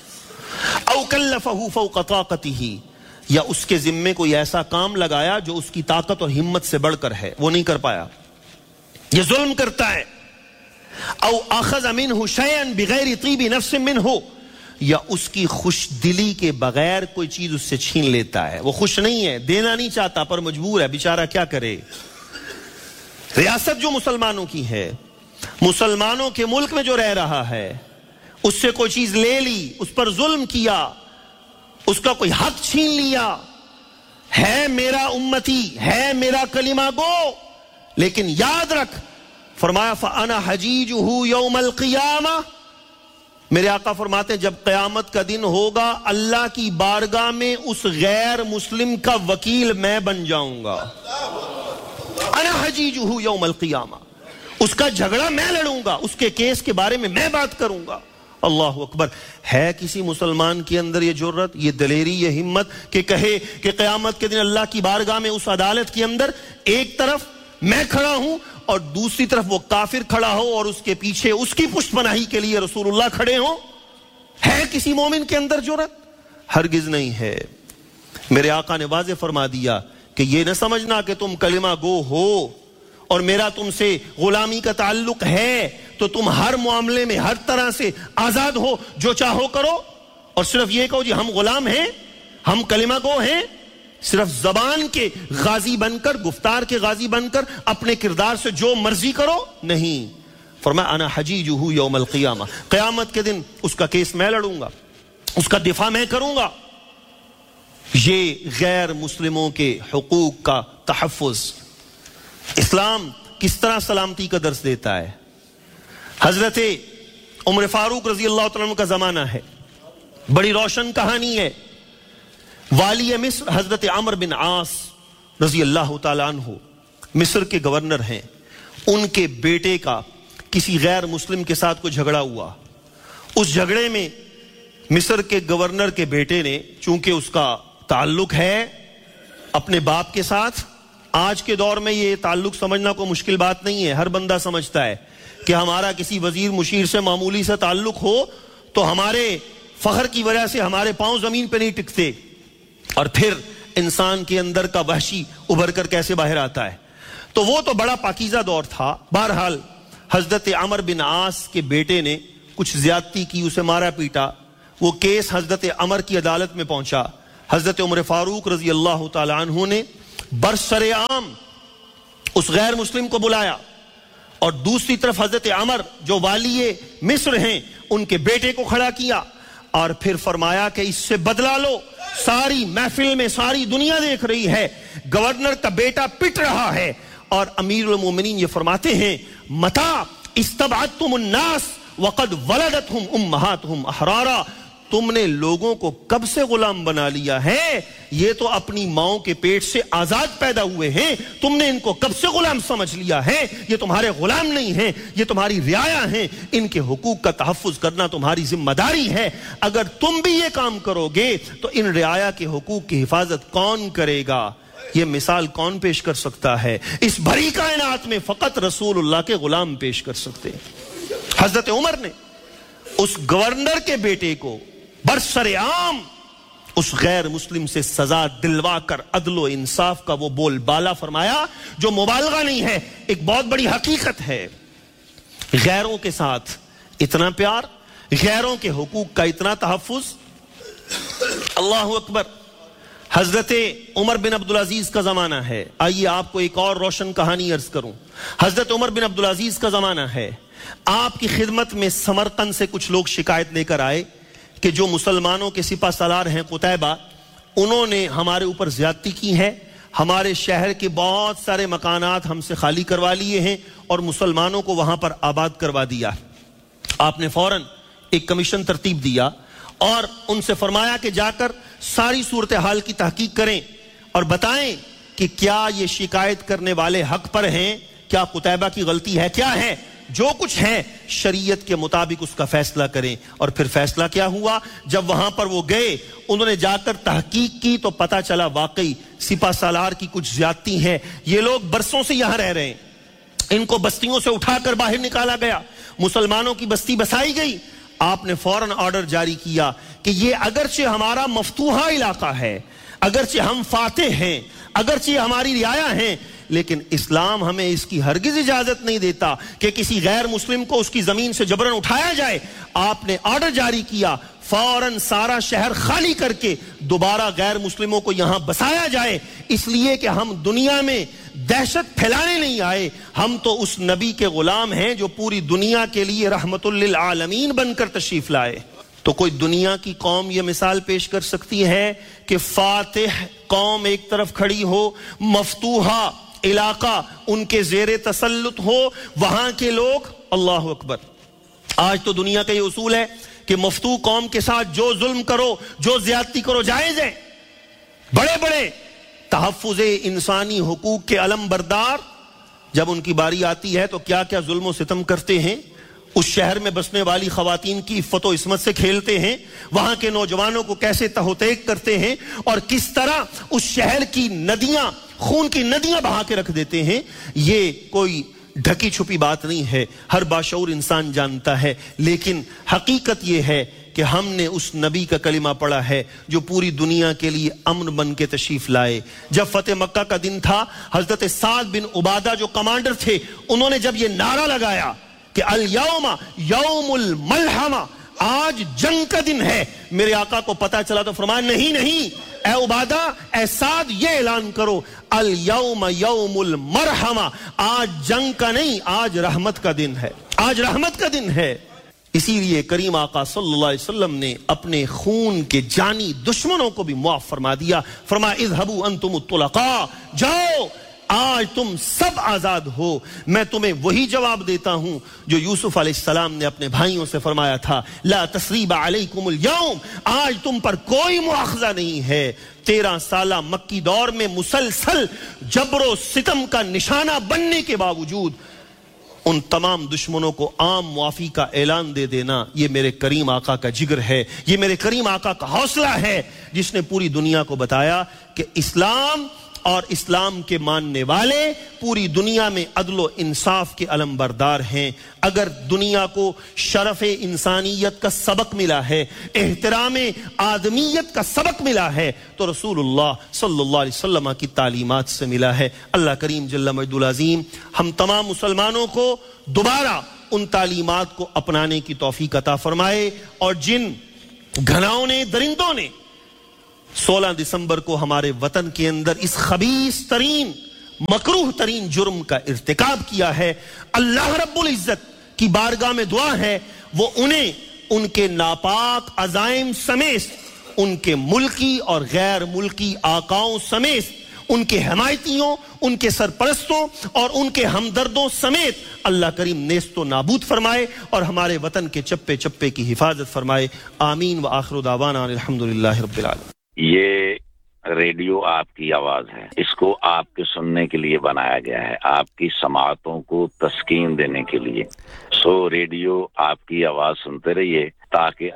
او کلفہ فوق طاقتہ یا اس کے ذمے کوئی ایسا کام لگایا جو اس کی طاقت اور ہمت سے بڑھ کر ہے، وہ نہیں کر پایا، یہ ظلم کرتا ہے. او اخذ منہ شیئا بغیر طیب نفس منہ یا اس کی خوش دلی کے بغیر کوئی چیز اس سے چھین لیتا ہے، وہ خوش نہیں ہے، دینا نہیں چاہتا پر مجبور ہے، بیچارہ کیا کرے. ریاست جو مسلمانوں کی ہے، مسلمانوں کے ملک میں جو رہ رہا ہے، اس سے کوئی چیز لے لی، اس پر ظلم کیا، اس کا کوئی حق چھین لیا. ہے میرا امتی، ہے میرا کلمہ گو، لیکن یاد رکھ، فرمایا فَأَنَا حَجِيجُهُ يَوْمَ الْقِيَامَةِ. میرے آقا فرماتے ہیں جب قیامت کا دن ہوگا اللہ کی بارگاہ میں اس غیر مسلم کا وکیل میں بن جاؤں گا. انا حجیجہ یوم القیامہ، اس کا جھگڑا میں لڑوں گا، اس کے کیس کے بارے میں بات کروں گا. اللہ اکبر. ہے کسی مسلمان کے اندر یہ جرت، یہ دلیری، یہ ہمت کہ کہے کہ قیامت کے دن اللہ کی بارگاہ میں اس عدالت کے اندر ایک طرف میں کھڑا ہوں اور دوسری طرف وہ کافر کھڑا ہو اور اس کے پیچھے اس کی پشت پناہی کے لیے رسول اللہ کھڑے ہوں؟ ہے کسی مومن کے اندر جرت؟ ہرگز نہیں ہے. میرے آقا نے واضح فرما دیا کہ یہ نہ سمجھنا کہ تم کلمہ گو ہو اور میرا تم سے غلامی کا تعلق ہے تو تم ہر معاملے میں ہر طرح سے آزاد ہو، جو چاہو کرو، اور صرف یہ کہو جی ہم غلام ہیں، ہم کلمہ گو ہیں. صرف زبان کے غازی بن کر، گفتار کے غازی بن کر اپنے کردار سے جو مرضی کرو نہیں. فرمایا انا حجیجہ یوم القیامہ، قیامت کے دن اس کا کیس میں لڑوں گا، اس کا دفاع میں کروں گا. یہ غیر مسلموں کے حقوق کا تحفظ اسلام کس طرح سلامتی کا درس دیتا ہے. حضرت عمر فاروق رضی اللہ تعالیٰ عنہ کا زمانہ ہے، بڑی روشن کہانی ہے. والی مصر حضرت عمرو بن عاص رضی اللہ تعالیٰ عنہ مصر کے گورنر ہیں. ان کے بیٹے کا کسی غیر مسلم کے ساتھ کوئی جھگڑا ہوا. اس جھگڑے میں مصر کے گورنر کے بیٹے نے، چونکہ اس کا تعلق ہے اپنے باپ کے ساتھ، آج کے دور میں یہ تعلق سمجھنا کوئی مشکل بات نہیں ہے، ہر بندہ سمجھتا ہے کہ ہمارا کسی وزیر مشیر سے معمولی سے تعلق ہو تو ہمارے فخر کی وجہ سے ہمارے پاؤں زمین پہ نہیں ٹکتے. اور پھر انسان کے اندر کا وحشی ابھر کر کیسے باہر آتا ہے. تو وہ تو بڑا پاکیزہ دور تھا. بہرحال حضرت عمر بن عاص کے بیٹے نے کچھ زیادتی کی, اسے مارا پیٹا. وہ کیس حضرت عمر کی عدالت میں پہنچا. حضرت عمر فاروق رضی اللہ تعالی عنہ نے برسر عام اس غیر مسلم کو بلایا, اور دوسری طرف حضرت عمر جو والی مصر ہیں ان کے بیٹے کو کھڑا کیا, اور پھر فرمایا کہ اس سے بدلہ لو. ساری محفل میں ساری دنیا دیکھ رہی ہے گورنر کا بیٹا پٹ رہا ہے, اور امیر المومنین یہ فرماتے ہیں متا استبعدتم الناس وقد ولدتهم امہاتهم احرارا, تم نے لوگوں کو کب سے غلام بنا لیا ہے؟ یہ تو اپنی ماؤں کے پیٹ سے آزاد پیدا ہوئے ہیں, تم نے ان کو کب سے غلام سمجھ لیا ہے؟ یہ تمہارے غلام نہیں ہیں, یہ تمہاری رعایا ہیں, ان کے حقوق کا تحفظ کرنا تمہاری ذمہ داری ہے. اگر تم بھی یہ کام کرو گے تو ان رعایا کے حقوق کی حفاظت کون کرے گا؟ یہ مثال کون پیش کر سکتا ہے؟ اس بھری کائنات میں فقط رسول اللہ کے غلام پیش کر سکتے. حضرت عمر نے اس گورنر کے بیٹے کو برسر عام اس غیر مسلم سے سزا دلوا کر عدل و انصاف کا وہ بول بالا فرمایا جو مبالغہ نہیں ہے, ایک بہت بڑی حقیقت ہے. غیروں کے ساتھ اتنا پیار, غیروں کے حقوق کا اتنا تحفظ. اللہ اکبر. حضرت عمر بن عبدالعزیز کا زمانہ ہے. آئیے آپ کو ایک اور روشن کہانی عرض کروں. حضرت عمر بن عبدالعزیز کا زمانہ ہے. آپ کی خدمت میں سمرقند سے کچھ لوگ شکایت لے کر آئے کہ جو مسلمانوں کے سپہ سالار ہیں قتیبہ, انہوں نے ہمارے اوپر زیادتی کی ہے, ہمارے شہر کے بہت سارے مکانات ہم سے خالی کروا لیے ہیں اور مسلمانوں کو وہاں پر آباد کروا دیا. آپ نے فوراً ایک کمیشن ترتیب دیا اور ان سے فرمایا کہ جا کر ساری صورتحال کی تحقیق کریں اور بتائیں کہ کیا یہ شکایت کرنے والے حق پر ہیں, کیا قتیبہ کی غلطی ہے, کیا ہے. جو کچھ ہے شریعت کے مطابق اس کا فیصلہ کریں. اور پھر فیصلہ کیا ہوا؟ جب وہاں پر وہ گئے, انہوں نے جا کر تحقیق کی تو پتا چلا واقعی سپہ سالار کی کچھ زیادتی ہے. یہ لوگ برسوں سے یہاں رہ رہے ہیں, ان کو بستیوں سے اٹھا کر باہر نکالا گیا, مسلمانوں کی بستی بسائی گئی. آپ نے فوراً آرڈر جاری کیا کہ یہ اگرچہ ہمارا مفتوحہ علاقہ ہے, اگرچہ ہم فاتح ہیں, اگرچہ ہماری رعایا ہیں, لیکن اسلام ہمیں اس کی ہرگز اجازت نہیں دیتا کہ کسی غیر مسلم کو اس کی زمین سے جبرن اٹھایا جائے. آپ نے آرڈر جاری کیا فوراً سارا شہر خالی کر کے دوبارہ غیر مسلموں کو یہاں بسایا جائے, اس لیے کہ ہم دنیا میں دہشت پھیلانے نہیں آئے, ہم تو اس نبی کے غلام ہیں جو پوری دنیا کے لیے رحمت للعالمین بن کر تشریف لائے. تو کوئی دنیا کی قوم یہ مثال پیش کر سکتی ہے کہ فاتح قوم ایک طرف کھڑی ہو, مفتوحہ علاقہ ان کے زیر تسلط ہو, وہاں کے لوگ, اللہ اکبر. آج تو دنیا کا یہ اصول ہے کہ مفتوح قوم کے ساتھ جو ظلم کرو, جو زیادتی کرو جائز ہے. بڑے بڑے تحفظ انسانی حقوق کے علم بردار جب ان کی باری آتی ہے تو کیا کیا ظلم و ستم کرتے ہیں. اس شہر میں بسنے والی خواتین کی عفت و عصمت سے کھیلتے ہیں, وہاں کے نوجوانوں کو کیسے تہوتیک کرتے ہیں, اور کس طرح اس شہر کی ندیاں, خون کی ندیاں بہا کے رکھ دیتے ہیں. یہ کوئی ڈھکی چھپی بات نہیں ہے, ہر باشعور انسان جانتا ہے. لیکن حقیقت یہ ہے کہ ہم نے اس نبی کا کلمہ پڑھا ہے جو پوری دنیا کے لیے امن بن کے تشریف لائے. جب فتح مکہ کا دن تھا, حضرت سعد بن عبادہ جو کمانڈر تھے, انہوں نے جب یہ نعرہ لگایا کہ الیوم یوم الملحمہ, آج جنگ کا دن ہے, میرے آقا کو پتا چلا تو فرمایا نہیں نہیں اے عبادہ, اے سعد, یہ اعلان کرو الیوم یوم المرحمہ, آج جنگ کا نہیں, آج رحمت کا دن ہے, آج رحمت کا دن ہے. اسی لیے کریم آقا صلی اللہ علیہ وسلم نے اپنے خون کے جانی دشمنوں کو بھی معاف فرما دیا. فرمایا اذهبوا انتم الطلقاء, جاؤ آج تم سب آزاد ہو. میں تمہیں وہی جواب دیتا ہوں جو یوسف علیہ السلام نے اپنے بھائیوں سے فرمایا تھا, لا تثریب علیکم اليوم, آج تم پر کوئی مؤاخذہ نہیں ہے. 13 سالہ مکی دور میں مسلسل جبر و ستم کا نشانہ بننے کے باوجود ان تمام دشمنوں کو عام معافی کا اعلان دے دینا, یہ میرے کریم آقا کا جگر ہے, یہ میرے کریم آقا کا حوصلہ ہے, جس نے پوری دنیا کو بتایا کہ اسلام اور اسلام کے ماننے والے پوری دنیا میں عدل و انصاف کے علم بردار ہیں. اگر دنیا کو شرف انسانیت کا سبق ملا ہے, احترام آدمیت کا سبق ملا ہے, تو رسول اللہ صلی اللہ علیہ وسلم کی تعلیمات سے ملا ہے. اللہ کریم جل مجدہ العظیم ہم تمام مسلمانوں کو دوبارہ ان تعلیمات کو اپنانے کی توفیق عطا فرمائے, اور جن گھناؤں نے, درندوں نے 16 دسمبر کو ہمارے وطن کے اندر اس خبیث ترین, مکروہ ترین جرم کا ارتکاب کیا ہے, اللہ رب العزت کی بارگاہ میں دعا ہے وہ انہیں ان کے ناپاک عزائم سمیت, ان کے ملکی اور غیر ملکی آقاؤں سمیت, ان کے حمایتیوں, ان کے سرپرستوں اور ان کے ہمدردوں سمیت اللہ کریم نیست و نابود فرمائے اور ہمارے وطن کے چپے چپے کی حفاظت فرمائے. آمین. وآخر دعوانا الحمدللہ رب العالمین. یہ ریڈیو آپ کی آواز ہے, اس کو آپ کے سننے کے لیے بنایا گیا ہے, آپ کی سماعتوں کو تسکین دینے کے لیے. سو ریڈیو آپ کی آواز سنتے رہیے تاکہ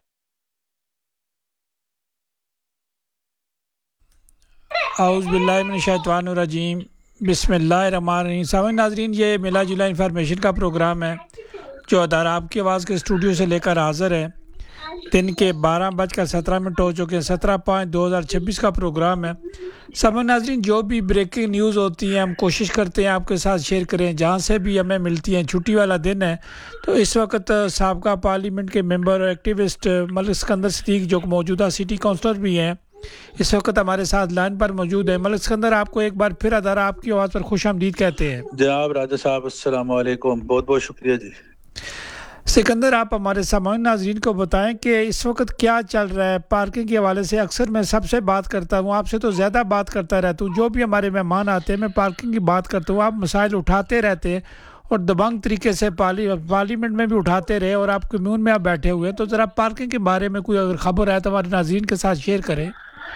اعوذ باللہ من الشیطان الرجیم, بسم اللہ الرحمن الرحیم. سامعین ناظرین, یہ ملا جلا انفارمیشن کا پروگرام ہے جو ادارہ آپ کی آواز کے اسٹوڈیو سے لے کر حاضر ہے. دن کے 12:17 ہو چکے ہیں. 17/5/2026 کا پروگرام ہے. سامعین ناظرین, جو بھی بریکنگ نیوز ہوتی ہیں ہم کوشش کرتے ہیں آپ کے ساتھ شیئر کریں, جہاں سے بھی ہمیں ملتی ہیں. چھٹی والا دن ہے تو اس وقت سابقہ پارلیمنٹ کے ممبر اور ایکٹیوسٹ ملک سکندر صدیق جو موجودہ سٹی کونسلر بھی ہیں اس وقت ہمارے ساتھ لائن پر موجود ہے. ملک سکندر, آپ کو ایک بار پھر ادارہ آپ کی آواز پر خوش آمدید کہتے ہیں. جناب راجہ صاحب السلام علیکم, بہت بہت شکریہ جی. سکندر, آپ ہمارے سامعین ناظرین کو بتائیں کہ اس وقت کیا چل رہا ہے پارکنگ کے حوالے سے. اکثر میں سب سے بات کرتا ہوں, آپ سے تو زیادہ بات کرتا رہتا ہوں, جو بھی ہمارے مہمان آتے ہیں میں پارکنگ کی بات کرتا ہوں. آپ مسائل اٹھاتے رہتے ہیں اور دبنگ طریقے سے پارلیمنٹ میں بھی اٹھاتے رہے اور آپ کمیون میں آپ بیٹھے ہوئے ہیں. تو ذرا پارکنگ کے بارے میں کوئی اگر خبر ہے تو ہمارے ناظرین کے ساتھ شیئر کریں.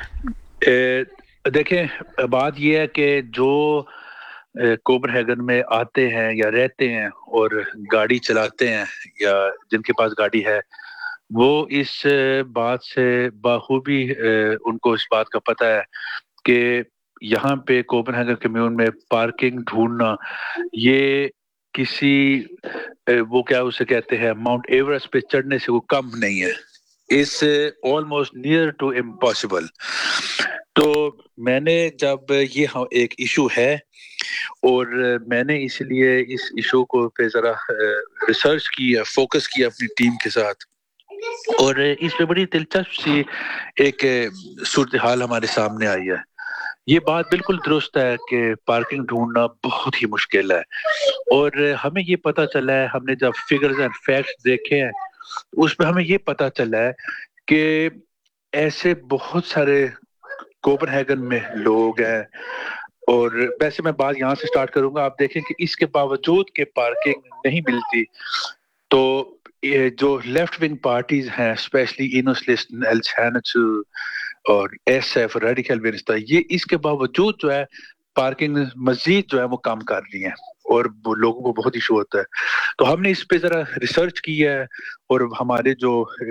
دیکھیں, بات یہ ہے کہ جو کوپن ہیگن میں آتے ہیں یا رہتے ہیں اور گاڑی چلاتے ہیں یا جن کے پاس گاڑی ہے, وہ اس بات سے بخوبی ان کو اس بات کا پتہ ہے کہ یہاں پہ کوپن ہیگن کمیون میں پارکنگ ڈھونڈنا یہ کسی وہ کیا اسے کہتے ہیں ماؤنٹ ایورسٹ پہ چڑھنے سے وہ کم نہیں ہے. It's almost near to impossible. تو میں نے جب یہ ایک ایشو ہے اور میں نے اس لیے اس ایشو کو پہ ذرا ریسرچ کیا, فوکس کیا اپنی ٹیم کے ساتھ, اور اس پہ بڑی دلچسپ سی ایک صورتحال ہمارے سامنے آئی ہے. یہ بات بالکل درست ہے کہ پارکنگ ڈھونڈنا بہت ہی مشکل ہے, اور ہمیں یہ پتہ چلا ہے, ہم نے جب فگرز اینڈ فیکٹس دیکھے ہیں اس میں ہمیں یہ پتہ چلا ہے کہ ایسے بہت سارے کوپن ہیگن میں لوگ ہیں. اور ویسے میں بات یہاں سے سٹارٹ کروں گا. آپ دیکھیں کہ اس کے باوجود کہ پارکنگ نہیں ملتی تو یہ جو لیفٹ ونگ پارٹیز ہیں اسپیشلی اینوسلسٹن, ایلچانچو اور ایس ایف, ریڈیکل وینسٹا, یہ اس کے باوجود جو ہے پارکنگ مزید جو ہے وہ کام کر رہی ہیں اور لوگوں کو بہت ایشو ہوتا ہے. تو ہم نے اس پہ ذرا ریسرچ کی ہے اور ہمارے جو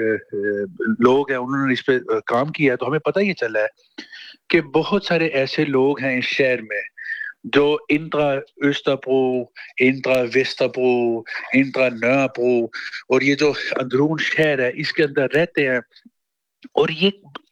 لوگ ہیں انہوں نے اس پہ کام کیا ہے, تو ہمیں پتہ یہ چلا ہے کہ بہت سارے ایسے لوگ ہیں اس شہر میں جو انٹرا اوسٹاپرو, انٹرا ویسٹاپرو, انٹرا ناپرو اور یہ جو اندرون شہر ہے اس کے اندر رہتے ہیں, اور یہ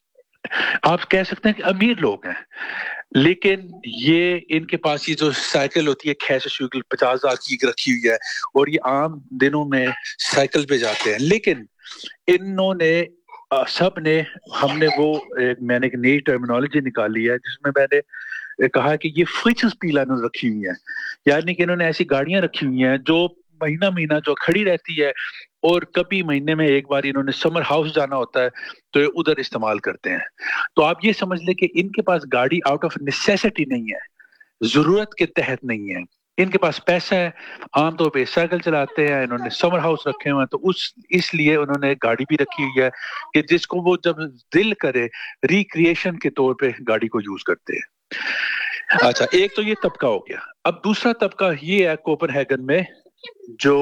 آپ کہہ سکتے ہیں کہ امیر لوگ ہیں, لیکن یہ ان کے پاس یہ جو سائیکل ہوتی ہے کھیس شوگل 50,000 کی رکھی ہوئی ہے اور یہ عام دنوں میں سائیکل پہ جاتے ہیں. لیکن انہوں نے سب نے, ہم نے وہ میں نے ایک نئی ٹرمینالوجی نکالی ہے جس میں نے کہا کہ یہ فریچز پیلانوں رکھی ہوئی ہیں, یعنی کہ انہوں نے ایسی گاڑیاں رکھی ہوئی ہیں جو مہینہ مہینہ جو کھڑی رہتی ہے, اور کبھی مہینے میں ایک بار انہوں نے سمر ہاؤس جانا ہوتا ہے تو یہ ادھر استعمال کرتے ہیں. تو آپ یہ سمجھ لیں کہ ان کے پاس گاڑی آؤٹ آف نیسیسٹی نہیں ہے, ضرورت کے تحت نہیں ہے, ان کے پاس پیسہ ہے, عام طور پہ سائیکل چلاتے ہیں, انہوں نے سمر ہاؤس رکھے ہوئے ہیں, تو اس لیے انہوں نے گاڑی بھی رکھی ہوئی ہے کہ جس کو وہ جب دل کرے ریکریشن کے طور پہ گاڑی کو یوز کرتے ہیں. اچھا, ایک تو یہ طبقہ ہو گیا. اب دوسرا طبقہ یہ ہے کوپن ہیگن میں جو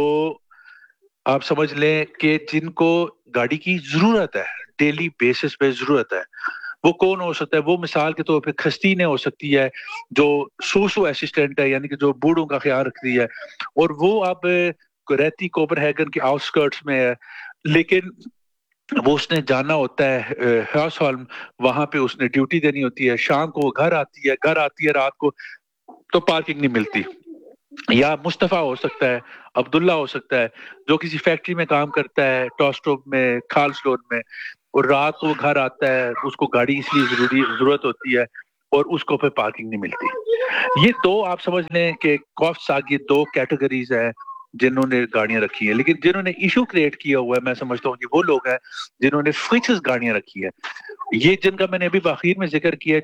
آپ سمجھ لیں کہ جن کو گاڑی کی ضرورت ہے, ڈیلی بیسس پہ ضرورت ہے, وہ کون ہو سکتا ہے؟ وہ مثال کے طور پہ خستینہ ہو سکتی ہے جو سوسو اسسٹنٹ ہے، یعنی کہ جو بوڑھوں کا خیال رکھتی ہے، اور وہ اب رہتی کوپن ہیگن کے آؤٹ اسکرٹس میں ہے، لیکن وہ اس نے جانا ہوتا ہے ہاؤس ہولم، وہاں پہ اس نے ڈیوٹی دینی ہوتی ہے، شام کو وہ گھر آتی ہے رات کو تو پارکنگ نہیں ملتی. یا مصطفیٰ ہو سکتا ہے، عبداللہ ہو سکتا ہے، جو کسی فیکٹری میں کام کرتا ہے، ٹاسٹوپ میں، کھالسلون میں، اور رات کو وہ گھر آتا ہے، اس کو گاڑی اس لیے ضرورت ہوتی ہے اور اس کو پھر پارکنگ نہیں ملتی. یہ دو آپ سمجھ لیں کہ کافس آگے دو کیٹیگریز ہیں جنہوں نے گاڑیاں رکھی ہیں. لیکن جنہوں نے ایشو کریٹ کیا ہوا ہے، میں سمجھتا ہوں کہ وہ لوگ ہیں جنہوں نے فکسز گاڑیاں رکھی ہیں. یہ جن کا میں نے ابھی بآخر میں ذکر کیا،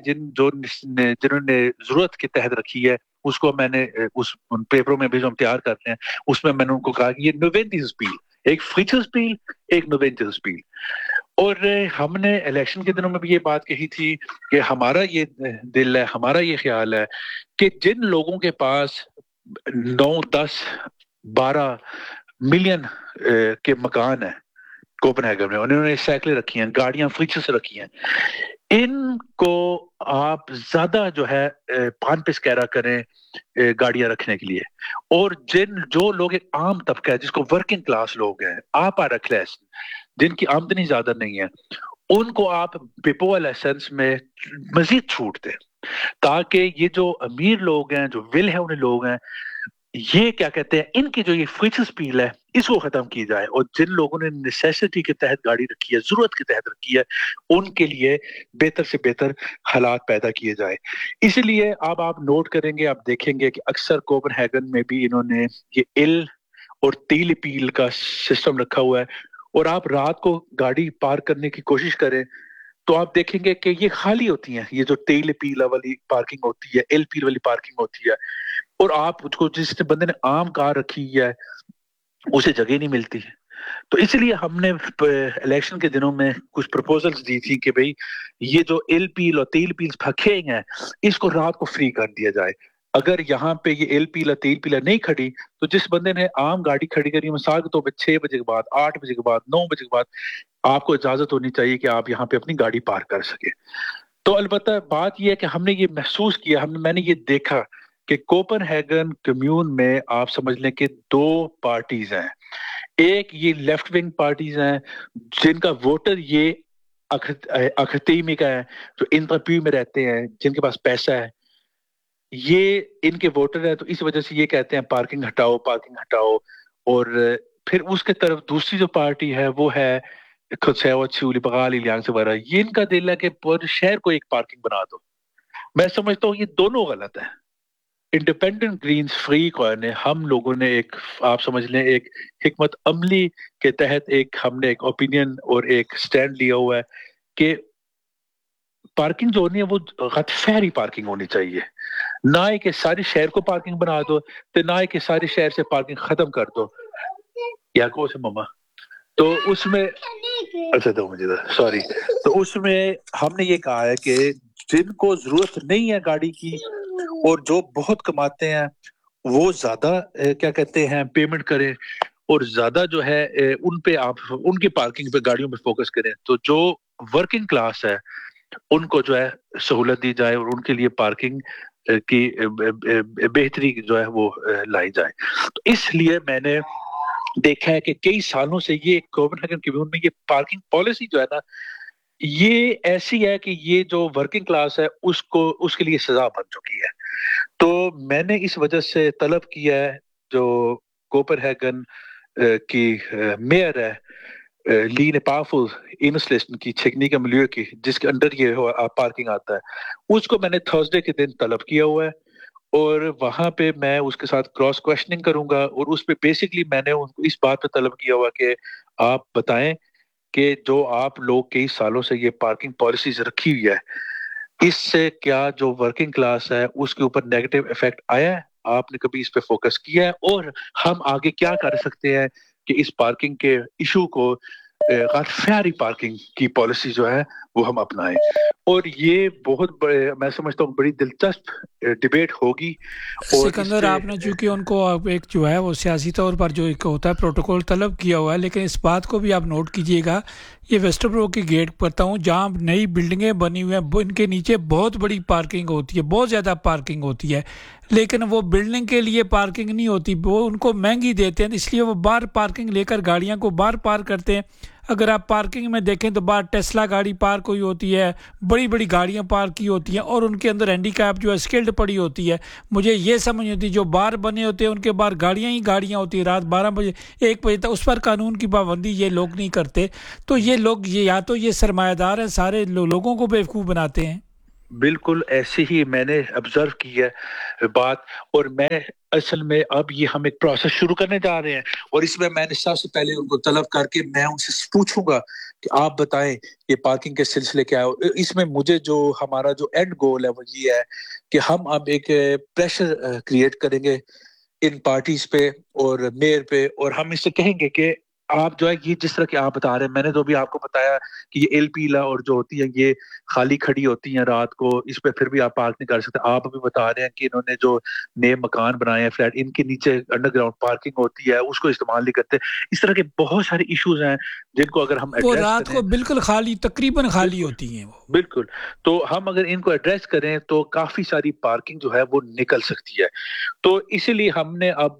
جنہوں نے ضرورت کے تحت رکھی ہے، اس کو میں نے اس پیپروں میں بھی جو ہم تیار کرتے ہیں اس میں نے ان کو کہا کہ یہ نوینٹیز اسپیل، ایک فکسز اسپیل، ایک نوینٹیز اسپیل. اور ہم نے الیکشن کے دنوں میں بھی یہ بات کہی تھی کہ ہمارا یہ دل ہے، ہمارا یہ خیال ہے کہ جن لوگوں کے پاس 9، 10، 12 ملین کے مکان ہیں کوپن ہیگن میں، انہوں نے سائیکلیں رکھی ہیں، گاڑیاں فریچر سے رکھی ہیں، ان کو آپ زیادہ جو ہے پان پسکیرا کریں گاڑیاں رکھنے کے لیے. اور جو لوگ ایک عام طبقہ ہے جس کو ورکنگ کلاس لوگ ہیں، آپ کلاس جن کی آمدنی زیادہ نہیں ہے، ان کو آپ پیپو لائسنس میں مزید چھوٹ دیں تاکہ یہ جو امیر لوگ ہیں، جو ول ہے انہیں لوگ ہیں، یہ کیا کہتے ہیں، ان کی جو یہ فکس اسپیل ہے اس کو ختم کی جائے. اور جن لوگوں نے نیسیسٹی کے تحت گاڑی رکھی ہے، ضرورت کے تحت رکھی ہے، ان کے لیے بہتر سے بہتر حالات پیدا کیے جائے. اسی لیے اب آپ نوٹ کریں گے، آپ دیکھیں گے کہ اکثر کوپن ہیگن میں بھی انہوں نے یہ ایل اور تیل اپیل کا سسٹم رکھا ہوا ہے. اور آپ رات کو گاڑی پارک کرنے کی کوشش کریں تو آپ دیکھیں گے کہ یہ خالی ہوتی ہیں. یہ جو تیل پیلا والی پارکنگ ہوتی ہے، ایل پیل والی پارکنگ ہوتی ہے، اور آپ اس کو جس بندے نے عام کار رکھی ہے اسے جگہ نہیں ملتی. تو اس لیے ہم نے الیکشن کے دنوں میں کچھ پروپوزلز دی تھی کہ بھئی یہ جو ایل پیل اور تیل پیل پھکے ہیں اس کو رات کو فری کر دیا جائے. اگر یہاں پہ یہ ایل پیلا تیل پیلا نہیں کھڑی تو جس بندے نے عام گاڑی کھڑی کری مثال کے طور پہ 6 بجے کے بعد، 8 بجے کے بعد، 9 بجے کے بعد آپ کو اجازت ہونی چاہیے کہ آپ یہاں پہ اپنی گاڑی پارک کر سکیں. تو البتہ بات یہ ہے کہ ہم نے یہ محسوس کیا، میں نے یہ دیکھا کہ کوپن ہیگن کمیون میں آپ سمجھ لیں کہ 2 پارٹیز ہیں. ایک یہ لیفٹ ونگ پارٹیز ہیں جن کا ووٹر یہ اکھتیمی کا ہے، جو انٹرپیو میں رہتے ہیں، جن کے پاس پیسہ ہے، یہ ان کے ووٹر ہیں، تو اس وجہ سے یہ کہتے ہیں پارکنگ ہٹاؤ، پارکنگ ہٹاؤ. اور پھر اس کے طرف دوسری جو پارٹی ہے وہ ہے لیبرال الیانس وغیرہ، یہ ان کا دل ہے کہ پورے شہر کو ایک پارکنگ بنا دو. میں سمجھتا ہوں یہ دونوں غلط ہیں. انڈیپینڈنٹ گرینز فری کو نے ہم لوگوں نے ایک آپ سمجھ لیں ایک حکمت عملی کے تحت ہم نے ایک اوپینین اور ایک سٹینڈ لیا ہوا ہے کہ پارکنگ جو ہونی ہے وہ غیر فیری پارکنگ ہونی چاہیے. نہ ہی کہ سارے شہر کو پارکنگ بنا دو تو نہ ہی کہ سارے شہر سے پارکنگ ختم کر دو. یا کو سے مما تو اس میں اچھا دو مجھے سوری. تو اس میں ہم نے یہ کہا ہے کہ جن کو ضرورت نہیں ہے گاڑی کی اور جو بہت کماتے ہیں وہ زیادہ کیا کہتے ہیں پیمنٹ کریں اور زیادہ جو ہے ان پہ آپ ان کی پارکنگ پہ گاڑیوں پہ فوکس کریں. تو جو ورکنگ کلاس ہے ان کو جو ہے سہولت دی جائے اور ان کے لیے پارکنگ کی بہتری جو ہے وہ لائی جائے. تو اس لیے میں نے دیکھا ہے کہ کئی سالوں سے یہ کوپن ہیگن کمیون میں یہ پارکنگ پالیسی جو ہے نا یہ ایسی ہے کہ یہ جو ورکنگ کلاس ہے اس کے لیے سزا بن چکی ہے. تو میں نے اس وجہ سے طلب کیا ہے جو کوپن ہیگن کی میئر ہے لین پاورفل انسلیشن کی چھکنی کا ملیو کی جس کے انڈر یہ پارکنگ آتا ہے، اس کو میں نے تھرسڈے کے دن طلب کیا ہوا ہے اور وہاں پہ میں اس کے ساتھ کراس کوشچننگ کروں گا. اور اس پہ بیسکلی میں نے ان کو اس بات پہ طلب کیا ہوا کہ آپ بتائیں کہ جو آپ لوگ کئی سالوں سے یہ پارکنگ پالیسیز رکھی ہوئی ہے اس سے کیا جو ورکنگ کلاس ہے اس کے اوپر نیگیٹو ایفیکٹ آیا ہے، آپ نے کبھی اس پہ فوکس کیا ہے، اور ہم آگے کیا کر سکتے ہیں کہ اس پارکنگ کے ایشو کو غیر فیری پارکنگ کی پالیسی جو ہے وہ ہم اپنائیں. اور یہ بہت بڑے میں سمجھتا ہوں بڑی دلچسپ ڈیبیٹ ہوگی. اور سکندر آپ نے چونکہ ان کو ایک جو ہے وہ سیاسی طور پر جو ایک ہوتا ہے پروٹوکول طلب کیا ہوا ہے، لیکن اس بات کو بھی آپ نوٹ کیجئے گا ये वेस्टरब्रो की गेट पता हूँ, जहाँ नई बिल्डिंगें बनी हुई हैं इनके नीचे बहुत बड़ी पार्किंग होती है, बहुत ज़्यादा पार्किंग होती है, लेकिन वो बिल्डिंग के लिए पार्किंग नहीं होती, वो उनको महंगी देते हैं, इसलिए वो बाहर पार्किंग लेकर गाड़ियाँ को बाहर पार्क करते हैं। अगर आप पार्किंग में देखें तो बाहर टेस्ला गाड़ी पार्क हुई होती है, बड़ी बड़ी गाड़ियां पार्क की होती हैं, और उनके अंदर हैंडीकैप जो है स्किल्ड पड़ी होती है। मुझे ये समझ नहीं होती, जो बाहर बने होते हैं उनके बाहर गाड़ियां ही गाड़ियां होती है, रात 12 बजे 1 बजे तक, उस पर कानून की पाबंदी ये लोग नहीं करते। तो ये लोग ये या तो ये सरमायादार हैं, सारे लोगों को बेवकूफ़ बनाते हैं। बिल्कुल ऐसे ही मैंने ऑब्जर्व की है बात, और मैं असल में अब ये हम एक प्रोसेस शुरू करने जा रहे हैं, और इसमें मैंने सबसे पहले उनको तलब करके मैं उनसे पूछूंगा कि आप बताएं ये पार्किंग के सिलसिले क्या है। इसमें मुझे जो हमारा जो एंड गोल है वो ये है कि हम अब एक प्रेशर क्रिएट करेंगे इन पार्टीज पे और मेयर पे, और हम इससे कहेंगे कि आप जो है ये जिस तरह के आप बता रहे हैं, मैंने तो भी आपको बताया कि ये एलपीला और जो होती है ये खाली खड़ी होती हैं रात को, इस पे फिर भी आप पार्क नहीं कर सकते। आप अभी बता रहे हैं कि इन्होंने जो नए मकान बनाए हैं फ्लैट, इनके नीचे अंडरग्राउंड पार्किंग होती है, उसको इस्तेमाल नहीं करते। इस तरह के बहुत सारे इश्यूज हैं जिनको अगर हम वो रात को बिल्कुल खाली, तकरीबन खाली होती हैं वो। बिल्कुल, तो हम अगर इनको एड्रेस करें तो काफी सारी पार्किंग जो है वो निकल सकती है। तो इसीलिए हमने अब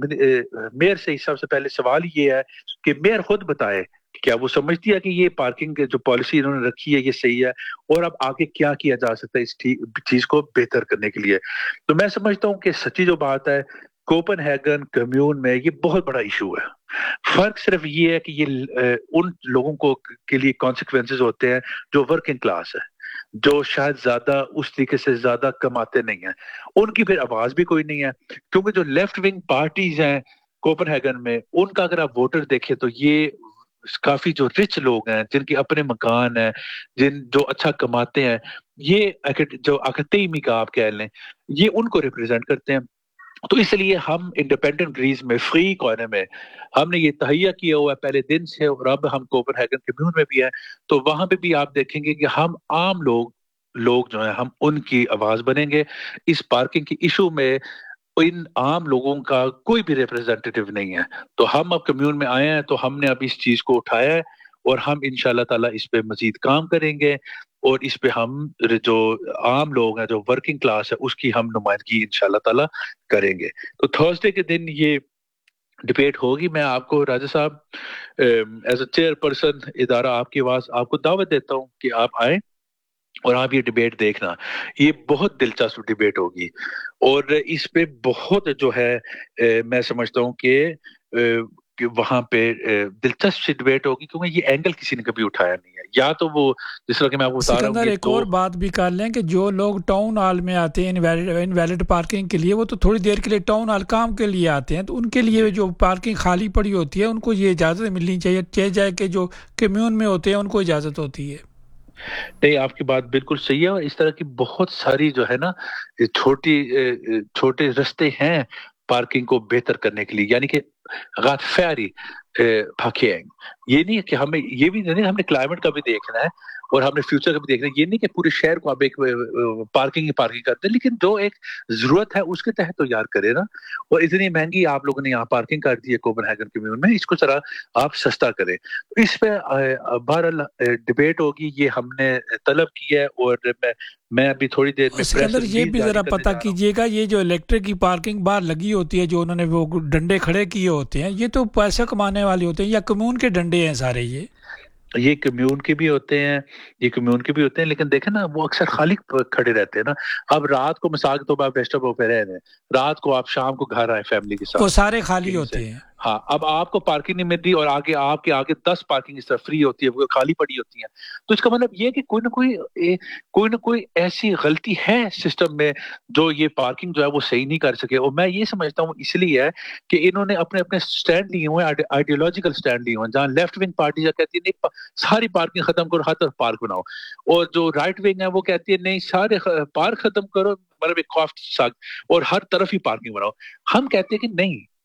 मेयर से सबसे पहले सवाल ये है कि मेयर खुद बताए क्या वो समझती है कि ये पार्किंग के जो पॉलिसी इन्होंने रखी है ये सही है, और अब आगे क्या किया जा सकता है इस चीज को बेहतर करने के लिए। तो मैं समझता हूँ कि सच्ची जो बात है, कोपेनहेगन कम्यून में ये बहुत बड़ा इशू है। फर्क सिर्फ ये है कि ये उन लोगों को के लिए कॉन्सिक्वेंसेस होते हैं जो वर्किंग क्लास है, जो शायद ज्यादा उस तरीके से ज्यादा कमाते नहीं हैं, उनकी फिर आवाज भी कोई नहीं है। क्योंकि जो लेफ्ट विंग पार्टीज हैं कोपेनहेगन में, उनका अगर आप वोटर देखें तो ये काफी जो रिच लोग हैं, जिनके अपने मकान हैं, जो अच्छा कमाते हैं, ये जो अकदमी का आप कह लें, ये उनको रिप्रेजेंट करते हैं। तो इसलिए हम इंडिपेंडेंट ग्रीस में फ्री कॉर्नर में हमने ये तहैया किया हुआ है पहले दिन से, और अब हम कोपेनहेगन कम्यून में भी है, तो वहां पे भी आप देखेंगे कि हम आम लोग जो है हम उनकी आवाज बनेंगे। इस पार्किंग की इशू में इन आम लोगों का कोई भी रिप्रेजेंटेटिव नहीं है, तो हम अब कम्यून में आए हैं, तो हमने अब इस चीज को उठाया है, और हम इंशाल्लाह ताला इस पे मजीद काम करेंगे, और इस पे हम जो आम लोग हैं, जो वर्किंग क्लास है, उसकी हम नुमाइंदगी इंशाल्लाह ताला करेंगे। तो थर्सडे के दिन ये डिबेट होगी। मैं आपको राजा साहब एज अ चेयरपर्सन इदारा आपकी आवाज आपको दावत देता हूँ कि आप आए और आप ये डिबेट देखना, ये बहुत दिलचस्प डिबेट होगी, और इस पे बहुत जो है मैं समझता हूँ कि वहां पे दिलचस्प सी डिबेट होगी, क्योंकि ये एंगल किसी ने कभी उठाया नहीं है। या तो वो जिस तरह के मैं आपको बता रहा हूँ, एक और बात भी कर लें कि जो लोग टाउन हॉल में आते हैं इनवैलिड पार्किंग के लिए, वो तो थोड़ी देर के लिए टाउन हॉल काम के लिए आते हैं, तो उनके लिए जो पार्किंग खाली पड़ी होती है उनको ये इजाज़त मिलनी चाहिए जाए कि जो कम्यून में होते हैं उनको इजाज़त होती है। नहीं, आपकी बात बिल्कुल सही है, और इस तरह की बहुत सारी जो है ना छोटे रास्ते हैं पार्किंग को बेहतर करने के लिए। यानी कि गैर पार्किंग, ये नहीं है कि हमें ये भी नहीं, हमने क्लाइमेट का भी देखना है और हमने फ्यूचर का भी देखना है। ये नहीं कि पूरे शहर को आप एक पार्किंग करते हैं, लेकिन जो एक जरूरत है उसके तहत तो यार करे ना। और इतनी महंगी आप लोगों ने यहाँ पार्किंग कर दी है कोपेनहेगन कम्यून में, इसको जरा आप सस्ता करें। इस पे बहरहाल डिबेट होगी, ये हमने तलब की है, और मैं अभी थोड़ी देर में सिकंदर ये भी जरा पता कीजिएगा, ये जो इलेक्ट्रिक की पार्किंग बाहर लगी होती है, जो उन्होंने वो डंडे खड़े किए होते हैं, ये तो पैसा कमाने वाले होते हैं या कम्यून के डंडे हैं सारे? ये कम्यून के भी होते हैं, लेकिन देखें ना वो अक्सर खाली खड़े रहते हैं ना। अब रात को मिसाल के तौर पर आप वेस्टरब्रो पे रह रहे हैं, रात को आप शाम को घर आए फैमिली के साथ, वो सारे खाली होते हैं। हाँ, अब आपको पार्किंग नहीं मिलती और आगे आपके आगे 10 पार्किंग इस तरह फ्री होती है, वो खाली पड़ी होती है। तो इसका मतलब ये है कि कोई ना कोई ऐसी गलती है सिस्टम में जो ये पार्किंग जो है वो सही नहीं कर सके। और मैं ये समझता हूँ इसलिए है कि इन्होंने अपने अपने स्टैंड लिए हुए, आइडियोलॉजिकल स्टैंड लिए हुए, जहाँ लेफ्ट विंग पार्टी कहती है नहीं सारी पार्किंग खत्म करो, हर तरफ पार्क बनाओ, और जो राइट विंग है वो कहती है नहीं सारे पार्क खत्म करो, मतलब एक कॉस्ट और हर तरफ ही पार्किंग बनाओ। हम कहते हैं कि नहीं,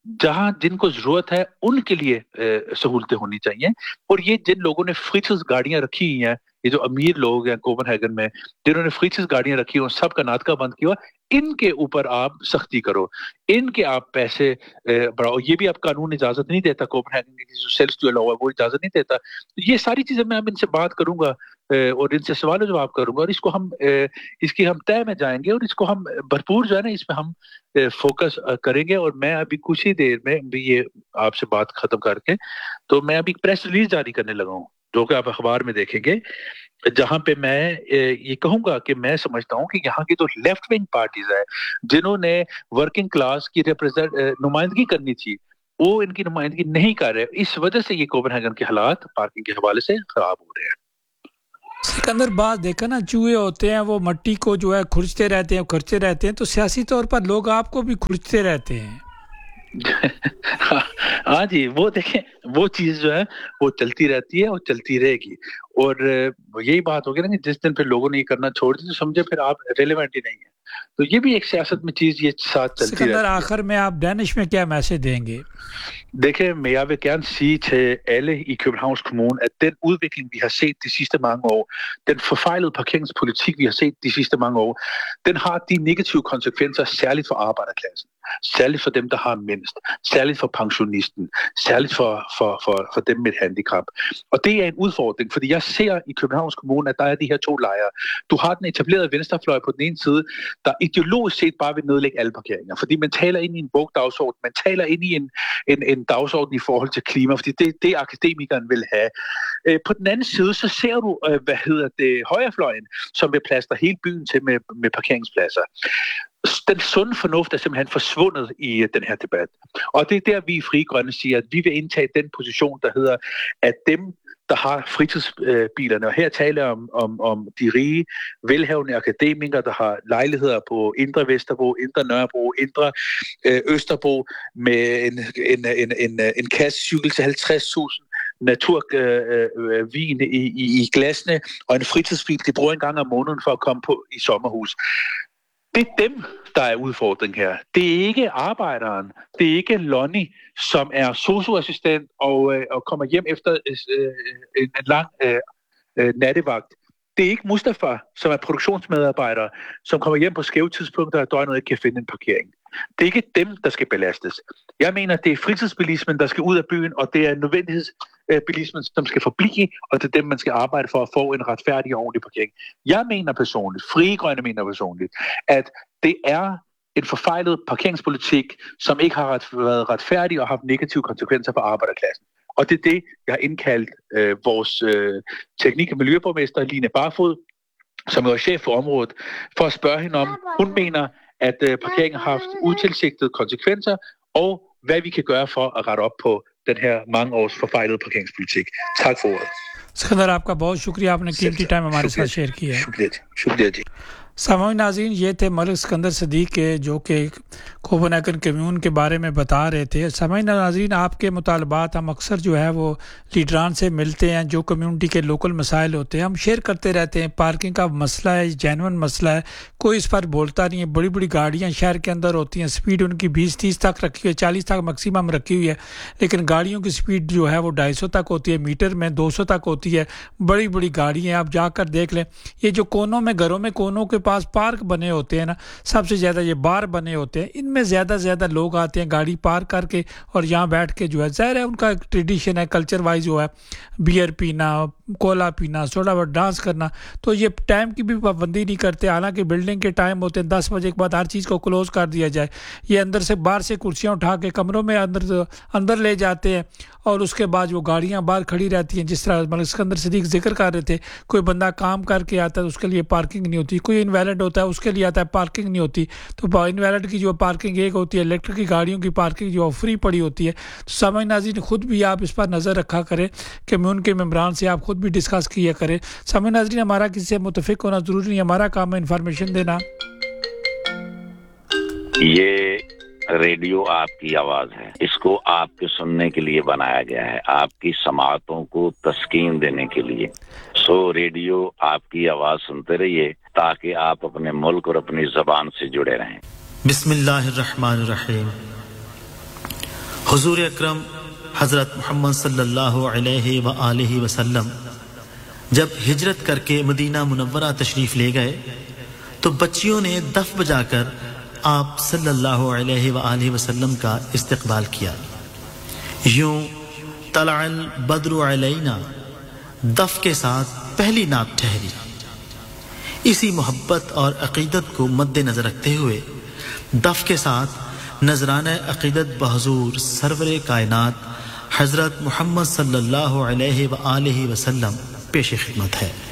جہاں جن کو ضرورت ہے ان کے لیے سہولتیں ہونی چاہیے. اور یہ جن لوگوں نے فریچز گاڑیاں رکھی ہوئی ہیں, یہ جو امیر لوگ ہیں کوپن ہیگن میں جنہوں نے فریچز گاڑیاں رکھی ہوئی, سب کا ناطقہ بند کیا, ان کے اوپر آپ سختی کرو, ان کے آپ پیسے بڑھاؤ. یہ بھی آپ قانون اجازت نہیں دیتا, کوپن ہیگن کی جو سیلز ٹو الاؤ ہے وہ اجازت نہیں دیتا. یہ ساری چیزیں میں اب ان سے بات کروں گا اور ان سے سوال و جواب کروں گا, اور اس کو ہم اس کی ہم طے میں جائیں گے, اور اس کو ہم بھرپور جو ہے نا اس میں ہم فوکس کریں گے. اور میں ابھی کچھ ہی دیر میں بھی یہ آپ سے بات ختم کر کے تو میں ابھی پریس ریلیز جاری کرنے لگا ہوں, جو کہ آپ اخبار میں دیکھیں گے, جہاں پہ میں یہ کہوں گا کہ میں سمجھتا ہوں کہ یہاں کی جو لیفٹ ونگ پارٹیز ہے جنہوں نے ورکنگ کلاس کی نمائندگی کرنی تھی, وہ ان کی نمائندگی نہیں کر رہے. اس وجہ سے یہ کوپن ہیگن کے حالات پارکنگ کے حوالے سے خراب ہو رہے ہیں. سکندر بعض دیکھا نا چوہے ہوتے ہیں وہ مٹی کو جو ہے کھرچتے رہتے ہیں, تو سیاسی طور پر لوگ آپ کو بھی کھرچتے رہتے ہیں. ہاں جی, وہ دیکھیں وہ چیز جو ہے وہ چلتی رہتی ہے اور چلتی رہے گی. اور یہی بات ہوگی نا کہ جس دن پھر لوگوں نے یہ کرنا چھوڑ دیا تو سمجھے پھر آپ ریلیونٹ ہی نہیں ہیں. تو یہ بھی ایک سیاست میں چیز یہ ساتھ چلتی رہتی ہے. سکندر آخر میں آپ ڈینش میں کیا میسج دیں گے؟ ਦੇਖੇ, jeg vil gerne sige til alle i Københavns Kommune, at den udvikling, vi har set de sidste mange år, den forfejlede parkeringspolitik, vi har set de sidste mange år, den har de negative konsekvenser, særligt for arbejderklassen, særligt for dem, der har mindst, særligt for pensionisten, særligt for dem med et handicap. Og det er en udfordring, fordi jeg ser i Københavns Kommune, at der er de her to lejre. Du har den etablerede venstrefløj på den ene side, der ideologisk set bare vil nedlægge alle parkeringer, fordi man taler ind i en bogdagsorden, man taler ind i en dagsorden i forhold til klima, fordi det akademikeren vil have. På den anden side, så ser du, højrefløjen, som vil plastre hele byen til med parkeringspladser. Den sunde fornuft er simpelthen forsvundet i den her debat. Og det er der, vi i Frie Grønne siger, at vi vil indtage den position, der hedder, at dem, der har fritidsbilerne, og her taler jeg om de rige, velhavende akademikere, der har lejligheder på Indre Vesterbro, Indre Nørrebro, Indre Østerbro, med en kassecykel til 50.000, naturvin i glasene, og en fritidsbil, de bruger en gang om måneden for at komme på i sommerhus. Det er dem, der er udfordring her. Det er ikke arbejderen, det er ikke Lonnie, som er sosu-assistent og kommer hjem efter en lang nattevagt. Det er ikke Mustafa, som er produktionsmedarbejder, som kommer hjem på skæve tidspunkter og døgnet ikke kan finde en parkering. Det er ikke dem, der skal belastes. Jeg mener, det er fritidsbilismen, der skal ud af byen, og det er nødvendighedsbilismen, som skal forblive, og det er dem, man skal arbejde for at få en retfærdig og ordentlig parkering. Jeg mener personligt, Frie Grønne mener personligt, at det er en forfejlet parkeringspolitik, som ikke har været retfærdig og haft negative konsekvenser for arbejderklassen. Og det er det, jeg har indkaldt vores teknik- og miljøborgmester, Line Barfod, som er chef for området, for at spørge hende om, hun mener, at parkeringen har haft utilsigtede konsekvenser, og hvad vi kan gøre for at rette op på den her mange års forfejlede parkeringspolitik. Tak for ordet. Sikandar آپ کا بہت شکریہ, آپ نے قیمتی time ہمارے ساتھ share کیا ہے. شکریہ جی. سامعین ناظرین, یہ تھے ملک سکندر صدیق کے جو کہ کوپن ہیگن کمیون کے بارے میں بتا رہے تھے. سامعین ناظرین, آپ کے مطالبات ہم اکثر جو ہے وہ لیڈران سے ملتے ہیں, جو کمیونٹی کے لوکل مسائل ہوتے ہیں ہم شیئر کرتے رہتے ہیں. پارکنگ کا مسئلہ ہے, جینون مسئلہ ہے, کوئی اس پر بولتا نہیں ہے. بڑی بڑی گاڑیاں شہر کے اندر ہوتی ہیں, سپیڈ ان کی 20-30 تک رکھی ہوئی ہے, 40 تک میکسیمم رکھی ہوئی ہے, لیکن گاڑیوں کی سپیڈ جو ہے وہ 250 تک ہوتی ہے, میٹر میں 200 تک ہوتی ہے. بڑی بڑی گاڑیاں آپ جا کر دیکھ لیں. یہ جو کونوں میں گھروں میں کونوں کے پاس پارک بنے ہوتے ہیں نا, سب سے زیادہ یہ بار بنے ہوتے ہیں, ان میں زیادہ لوگ آتے ہیں گاڑی پارک کر کے اور یہاں بیٹھ کے جو ہے, ظاہر ہے ان کا ایک ٹریڈیشن ہے, کلچر وائز جو ہے بیئر پینا, کولا پینا, تھوڑا بہت ڈانس کرنا. تو یہ ٹائم کی بھی پابندی نہیں کرتے, حالانکہ بلڈنگ کے ٹائم ہوتے ہیں 10 بجے کے بعد ہر چیز کو کلوز کر دیا جائے. یہ اندر سے باہر سے کرسیاں اٹھا کے کمروں میں اندر لے جاتے ہیں, اور اس کے بعد وہ گاڑیاں باہر کھڑی رہتی ہیں. جس طرح ملک سکندر صدیق ذکر کر رہے تھے, کوئی بندہ کام کر کے آتا ہے اس کے لیے پارکنگ نہیں ہوتی, کوئی انویلڈ ہوتا ہے اس کے لیے آتا ہے پارکنگ نہیں ہوتی. تو انویلڈ کی جو پارکنگ ایک ہوتی ہے, الیکٹرک کی گاڑیوں کی پارکنگ جو فری پڑی ہوتی ہے. تو سامعین ناظرین, خود بھی آپ اس پر نظر رکھا کریں, کمیون کے ممبران سے آپ خود بھی ڈسکس کیا کریں. سامعین ناظرین, ہمارا کسی سے متفق ہونا ضروری نہیں, ہمارا کام ہے انفارمیشن دینا. یہ ریڈیو آپ کی آواز ہے, اس کو آپ کے سننے کے لیے بنایا گیا ہے, آپ کی سماعتوں کو تسکین دینے کے لیے. سو ریڈیو آپ کی آواز سنتے رہیے تاکہ آپ اپنے ملک اور اپنی زبان سے جڑے رہیں. بسم اللہ الرحمن الرحیم. حضور اکرم حضرت محمد صلی اللہ علیہ وآلہ وسلم جب ہجرت کر کے مدینہ منورہ تشریف لے گئے تو بچیوں نے دف بجا کر آپ صلی اللہ علیہ وآلہ وسلم کا استقبال کیا. یوں طلع البدر علینا دف کے ساتھ پہلی نعت ٹھہری. اسی محبت اور عقیدت کو مد نظر رکھتے ہوئے دف کے ساتھ نذرانہ عقیدت بحضور سرور کائنات حضرت محمد صلی اللہ علیہ وآلہ وسلم پیش خدمت ہے.